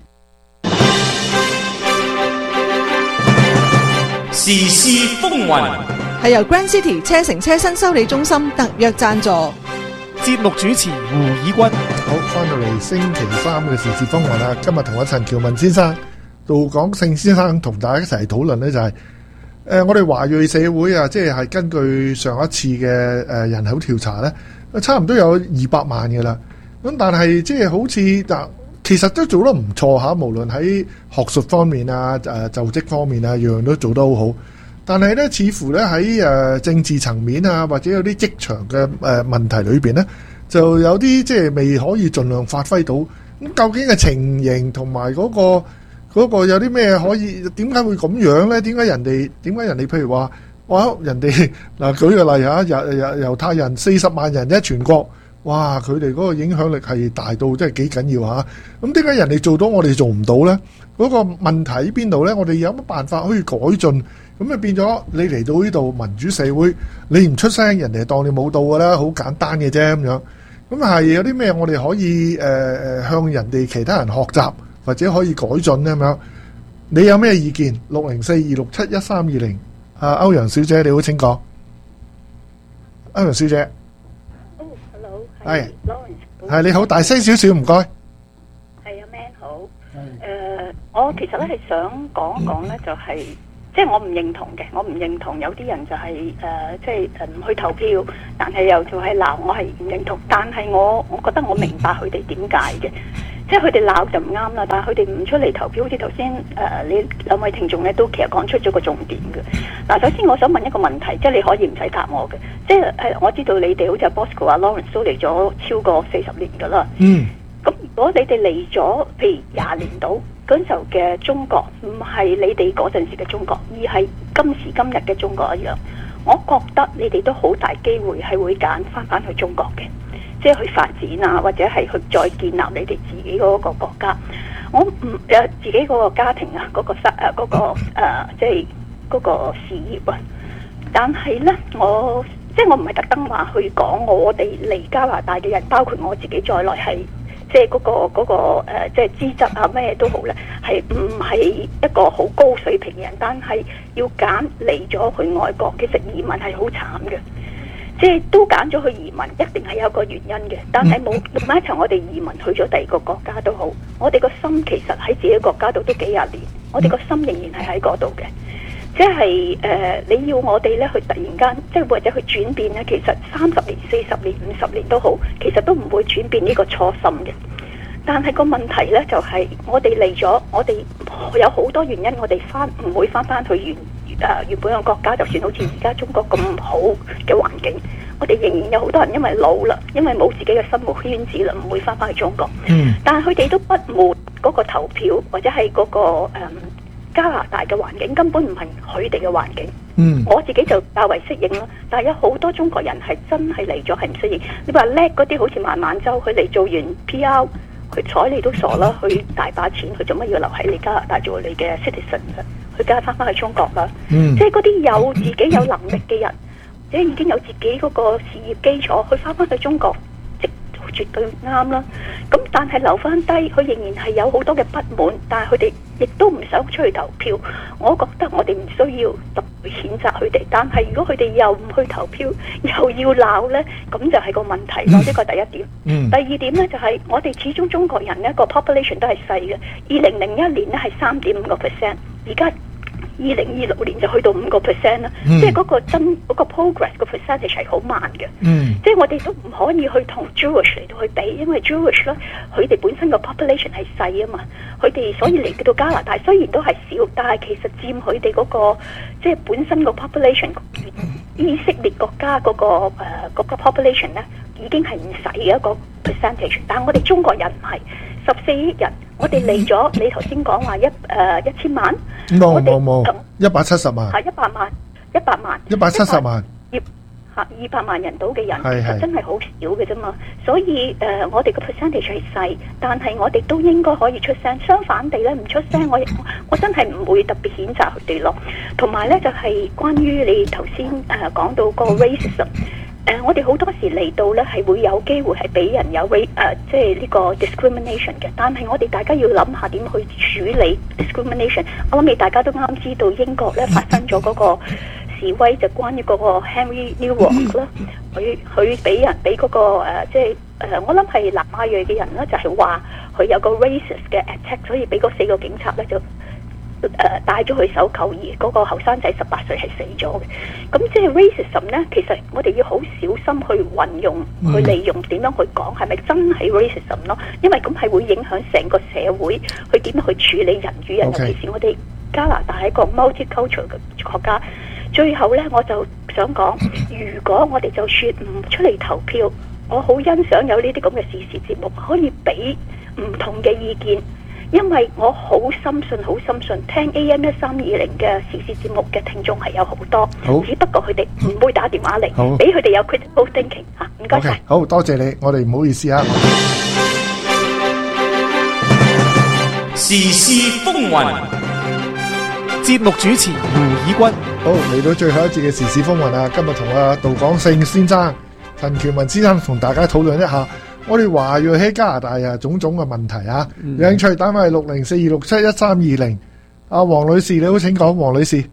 時事風雲係由 Grand City 車城車新修理中心特約贊助。 節目主持胡以軍， 好，翻到嚟星期三嘅時事風雲啦。今日同阿陳喬文先生、杜廣勝先生同大家一齊討論呢，就係、是、誒、呃、我哋華裔社會啊，即係係根據上一次嘅誒、呃、人口調查咧，差唔多有二百萬嘅啦。咁但係即係好似嗱，其實都做得唔錯嚇，無論喺學術方面啊、誒、呃、就職方面啊，樣樣都做得好好。但係咧，似乎咧喺誒政治層面啊，或者有啲職場嘅誒、呃、問題裏邊咧，就有啲即係未可以盡量發揮到。咁究竟嘅情形同埋嗰個嗰個有啲咩可以？點解會咁樣咧？點解人哋點解人哋譬如話，哇！人哋嗱舉個例嚇，猶猶猶太人四十萬人一全國，哇！佢哋嗰個影響力係大到即係幾緊要嚇。咁點解人哋做到我哋做唔到咧？嗰個問題喺邊度咧？我哋有乜辦法可以改進？咁啊變咗你嚟到呢度民主社會，你唔出聲，人哋當你冇到㗎啦，好簡單嘅啫咁樣。 咁係有啲咩我哋可以誒誒、呃、向人哋其他人學習，或者可以改進咧咁樣？你有咩意見？六零四二六七一三二零，啊歐陽小姐你好，請講。歐陽小姐， 哦 ，hello， 係 Lawrence， 係你好，大聲少少，唔該。 係啊 ，Man 好。誒，我其實咧係想講一講咧，就係即係我唔認同嘅，我唔認同有啲人就係誒，即係誒唔去投票，但係又就係鬧，我係唔認同。但係我我覺得我明白佢哋點解嘅。即係佢哋鬧就唔啱啦，但係佢哋唔出嚟投票，好似頭先誒你兩位聽眾咧都其實講出咗個重點嘅。嗱，首先我想問一個問題，即係你可以唔使答我嘅，即係誒我知道你哋好似阿 Bosco 啊 Lawrence 都嚟咗超過四十年㗎啦。 嗯。 咁如果你哋嚟咗譬如廿年到嗰陣時候嘅中國，唔係你哋嗰陣時嘅中國，而係今時今日嘅中國一樣，我覺得你哋都好大機會係會揀翻返去中國嘅。即係去發展啊，或者係去再建立你哋自己嗰個國家。我唔誒自己嗰個家庭啊，嗰、嗰個失誒嗰個誒即係嗰個事業啊。但係咧，我即係我唔係特登話去講我哋嚟加拿大嘅人，包括我自己在內係即係嗰個嗰、嗰個誒即係資質啊咩都好咧，係唔係一個好高水平嘅人？但係要揀嚟咗去外國，其實移民係好慘嘅。即係都揀咗去移民，一定係有個原因嘅。但係冇另一層，我哋移民去咗第二個國家都好，我哋個心其實喺自己國家度都幾廿年，我哋個心仍然係喺嗰度嘅。即係誒、呃，你要我哋咧去突然間，即係或者去轉變咧，其實三十年、四十年、五十年都好，其實都唔會轉變呢個初心嘅。但係個問題咧就係、是，我哋嚟咗，我哋有好多原因，我哋翻唔會翻翻去原。誒、呃、原本嘅國家，就算好似而家中國咁好嘅環境，我哋仍然有好多人因為老啦，因為冇自己嘅生活圈子啦，唔會翻返去中國。嗯。但係佢哋都不滿嗰個投票，或者係嗰、那個、呃、加拿大嘅環境，根本唔係佢哋嘅環境。嗯。我自己就較為適應啦，但係有好多中國人係真係嚟咗係唔適應。你話叻嗰啲，好似孟晚舟，佢嚟做完 P R， 佢睬你都傻啦，佢大把錢，佢做乜要留喺你加拿大做你嘅 citizen 嘅？佢梗係翻返去中國啦，嗯、即係嗰啲有自己有能力嘅人，即係已經有自己嗰個事業基礎，佢翻返去中國，即絕對啱啦。咁但係留翻低，佢仍然係有好多嘅不滿，但係佢哋亦都唔想出去投票。我覺得我哋唔需要特別譴責佢哋，但係如果佢哋又唔去投票，又要鬧呢，咁就係個問題咯。呢個第一點。嗯、第二點呢，就係、是、我哋始終中國人呢個 population 都係細嘅，二零零一年呢係三點五個 percent。而家二零二六年就去到五個 percent 啦，嗯、即係嗰個真嗰、嗰個 progress 個 percentage 係好慢嘅。嗯、即係我哋都唔可以去同 Jewish 嚟到去比，因為 Jewish 咧佢哋本身個 population 係細啊嘛，佢哋所以嚟到加拿大雖然都係少，但係其實佔佢哋嗰個即係本身個 population 以色列國家嗰、嗰個誒、呃嗰個 population 咧已經係唔細嘅一個 percentage， 但係我哋中國人唔係。十四億人，我哋嚟咗，你頭先講話一誒、呃、一千萬， 冇冇冇，一百七十萬， 係一百萬，一百萬， 一百七十萬， 二嚇二百萬人到嘅人，其實真係好少嘅啫嘛。所以誒、呃，我哋個 percentage 係細，但係我哋都應該可以出聲。相反地咧，唔出聲，我我真係唔會特別譴責佢哋咯。同埋咧，就係、是、關於你頭先誒講到個 racism。誒、呃，我哋好多時嚟到咧，係會有機會係俾人有 race 誒，即係呢個 discrimination 嘅。但係我哋大家要諗下點去處理 discrimination。我諗你大家都啱知道英國咧發生咗嗰個示威，就關於嗰個 Henry Newell 啦，佢佢俾人俾嗰、那個、呃、即係誒、呃，我諗係南亞裔嘅人咧，就係話佢有個 racist 嘅 attack，所以俾嗰四個警察咧就。誒、呃、帶咗去手扣，而嗰個後生仔十八歲係死咗嘅。咁即係 racism 咧，其實我哋要好小心去運用、嗯、去利用點樣去講，係咪真係 racism 咯？因為咁係會影響成個社會，去點樣去處理人與人。Okay. 尤其是我哋加拿大係一個 multicultural 嘅國家。最後咧，我就想講，如果我哋就算唔出嚟投票，我好欣賞有呢啲咁嘅時事節目，可以俾唔同嘅意見。因為我好深信，好深信聽 A M 一三二零嘅時事節目嘅聽眾係有好多，好只不過佢哋唔會打電話嚟，俾佢哋有 critical thinking 嚇。唔該晒， 好多謝你，我哋唔好意思啊。 時事風雲， 節目主持胡以軍。 好，嚟到最後一節嘅時事風雲啊！今日同阿杜廣勝先生陳權文先生同大家討論一下，我哋華裔喺加拿大啊種種嘅問題啊， 嗯有興趣打埋六零四二六七一三二零。阿黃女士你好，請講，黃女士。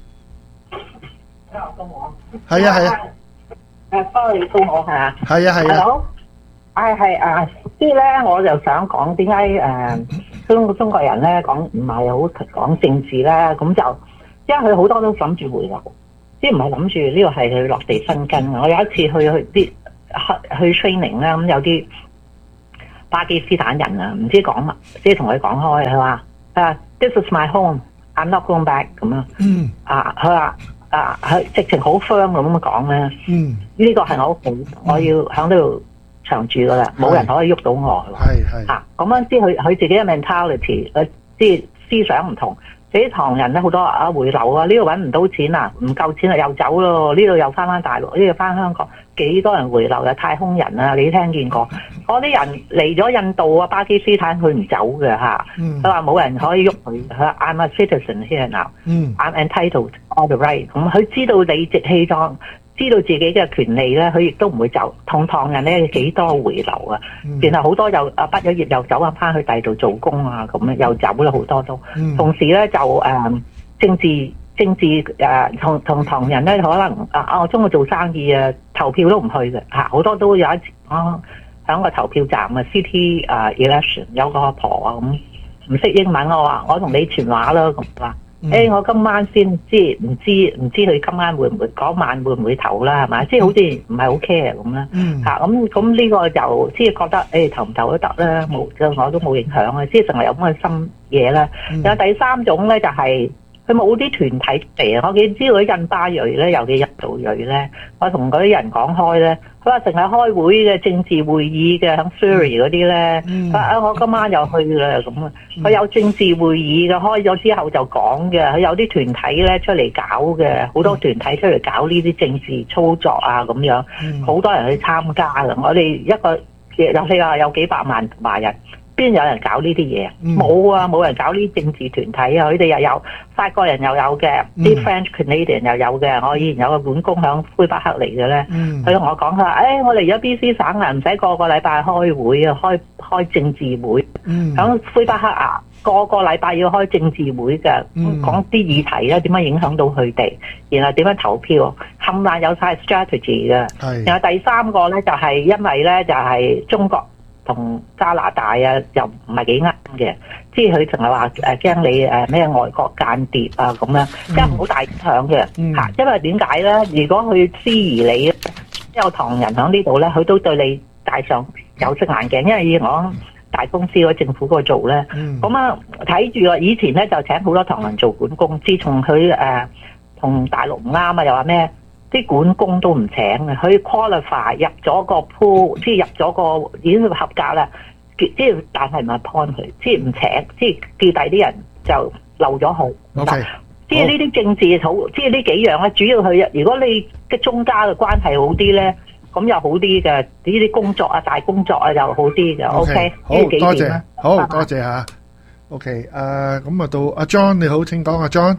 係啊係啊。 誒，sorry，到我係啊。 係啊係啊。 好。誒係啊，即係咧，我就想講點解誒中中國人咧講唔係好講政治咧，咁就因為佢好多都諗住回流，即係唔係諗住呢個係佢落地生根嘅。我有一次去去啲去 training 咧，咁有啲巴基斯坦人啊，唔知講乜，即係同佢講開，佢話啊 ，This is my home，I'm not going back 咁樣。 嗯。 啊，佢話啊，佢直情好 firm 咁樣講咧。 嗯。 呢個係我屋企，我要喺呢度長住噶啦，冇人可以喐到我。 係係。 嚇，咁樣知佢佢自己嘅 mentality，佢即係思想唔同。啲唐人咧好多啊回流啊，呢度揾唔到錢啊，唔夠錢啊又走咯，呢度又翻翻大陸，呢度翻香港，幾多人回流啊？太空人啊，你聽見過？嗰啲人嚟咗印度啊、巴基斯坦，佢唔走嘅嚇。佢話冇人可以喐佢，佢話 I'm a citizen here now， 嗯 ，I'm entitled all the right。咁佢知道理直氣壯。知道自己嘅權利咧，佢亦都唔會走。同唐人咧幾多回流啊， 嗯、 然後好多又啊畢咗業又走啊翻去第度做工啊，咁樣又走咗好多都。 嗯、 同時咧就誒、呃、政治政治誒同同唐人咧可能啊啊我中意做生意啊，投票都唔去嘅嚇，好多都有一次啊喺個投票站啊 City 啊 election 有個阿婆啊咁唔識英文，我話我同你傳話啦咁話。誒、嗯欸，我今晚先知，唔知唔知佢今晚會唔會嗰晚會唔會投啦，係嘛？即係好似唔係好 care 咁啦。嚇咁咁呢個就即係覺得誒、欸、投唔投都得啦，冇我都冇影響啊。即係成日有咁嘅心嘢啦。有、嗯、第三種咧就係佢冇啲團體嚟啊。我見知道啲印巴裔咧，尤其印度裔咧，我同嗰啲人講開咧，佢話成日開會嘅政治會議嘅，喺 Surrey 嗰啲咧，佢話啊我今晚又去啦咁啊。佢有政治會議嘅，開咗之後就講嘅。佢有啲團體咧出嚟搞嘅，好多團體出嚟搞呢啲政治操作啊咁樣，好、嗯、多人去參加嘅。我哋一個有四啊有幾百萬華人，邊有人搞呢啲嘢？冇、嗯、啊，冇人搞呢啲政治團體啊。佢哋又有法國人又有嘅，啲、嗯、French Canadian 又有嘅。我以前有個管工響魁北克嚟嘅咧，佢同、嗯、我講佢話：，誒、哎，我嚟咗 B C 省啊，唔使個個禮拜開會啊，開開政治會。響、嗯、魁北克啊，個個禮拜要開政治會嘅，講啲、嗯、議題咧點樣影響到佢哋，然後點樣投票，冚唪唥有晒 strategy 嘅。然後第三個咧就係、是、因為咧就係、是、中國同加拿大啊，又唔係幾啱嘅，即係佢淨係話誒驚你誒咩外國間諜啊咁樣，即係好大影響嘅嚇、嗯。因為點解咧？如果佢質疑你，有唐人喺呢度咧，佢都對你戴上有色眼鏡，因為以我大公司嗰政府嗰度做咧，咁啊睇住啊，以前咧就請好多唐人做管工，自從佢誒同大陸唔啱啊，又話咩？啲管工都唔請嘅，佢 qualify 入咗個 pool， 即係入咗個已經合格啦。即係但係唔係 point 佢，即係唔請，即係叫第啲人就漏咗佢。 Okay， 即係呢啲政治好，即係呢幾樣咧，主要佢如果你嘅中間嘅關係好啲咧，咁又好啲嘅。呢啲工作啊，大工作啊又好啲嘅。OK，, okay 好多謝，好多謝嚇。OK，誒咁啊到阿 John 你好，請講阿 John。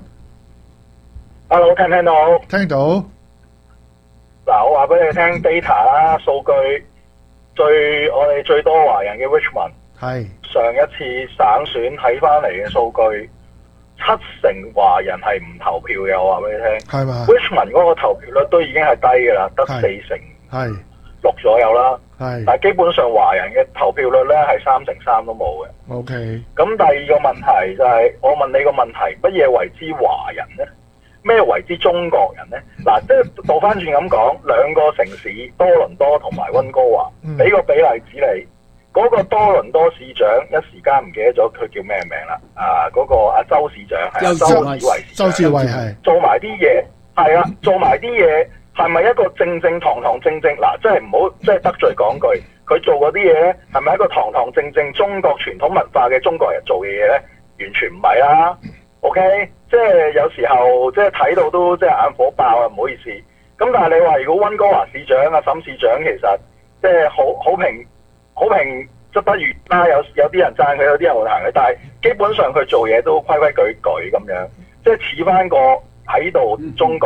Hello， 聽唔聽到？ 聽到。 嗱，我話俾你聽 data 啦，數據最我哋最多華人嘅 Richmond 係上一次省選睇翻嚟嘅數據，七成華人係唔投票嘅。我話俾你聽，係嘛 ？Richmond 嗰個投票率都已經係低嘅啦，得四成，係六左右啦。係，但係基本上華人嘅投票率咧係三成三都冇嘅。OK。咁第二個問題就係、是，我問你個問題，乜嘢為之華人咧？咩為之中國人呢？嗱，即係倒翻轉咁講，兩個城市多倫多同埋溫哥華，俾、嗯、個比例子你，嗰、那個多倫多市長一時間唔記得咗佢叫咩名啦？啊，嗰、那個阿周市長係周志偉，周志偉係做埋啲嘢，係啊，做埋啲嘢係咪一個正正堂堂正正？嗱，即係唔好即係得罪講句，佢做嗰啲嘢咧，係咪一個堂堂正正中國傳統文化嘅中國人做嘅嘢咧？完全唔係啦。OK，即係有時候即係睇到都即係眼火爆啊，唔好意思。咁但係你話如果溫哥華市長啊、沈市長其實即係好好評好評則不如啦，有有啲人讚佢，有啲人會彈佢，但係基本上佢做嘢都規規矩矩咁樣，即係似翻個喺度中國人。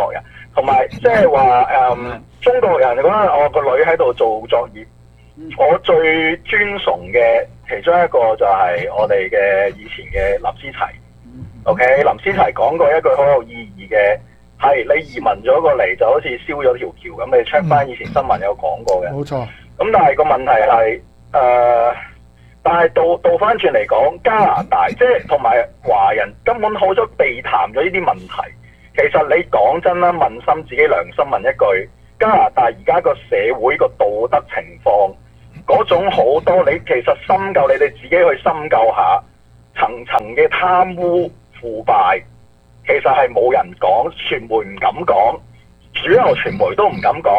同埋即係話誒中國人嗰陣，我個女喺度做作業，我最尊崇嘅其中一個就係我哋嘅以前嘅林思齊。OK， 林思齊講過一句好有意義嘅，係你移民咗過嚟就好似燒咗條橋咁，你 check 翻以前新聞有講過嘅。 冇錯。咁但係個問題係誒、呃，但係倒倒翻轉嚟講，加拿大即係同埋華人根本好咗避談咗呢啲問題。其實你講真啦，問心自己良心問一句，加拿大而家個社會個道德情況嗰種好多，你其實深究，你哋自己去深究下層層嘅貪污腐敗，其實係冇人講，傳媒唔敢講，主流傳媒都唔敢講。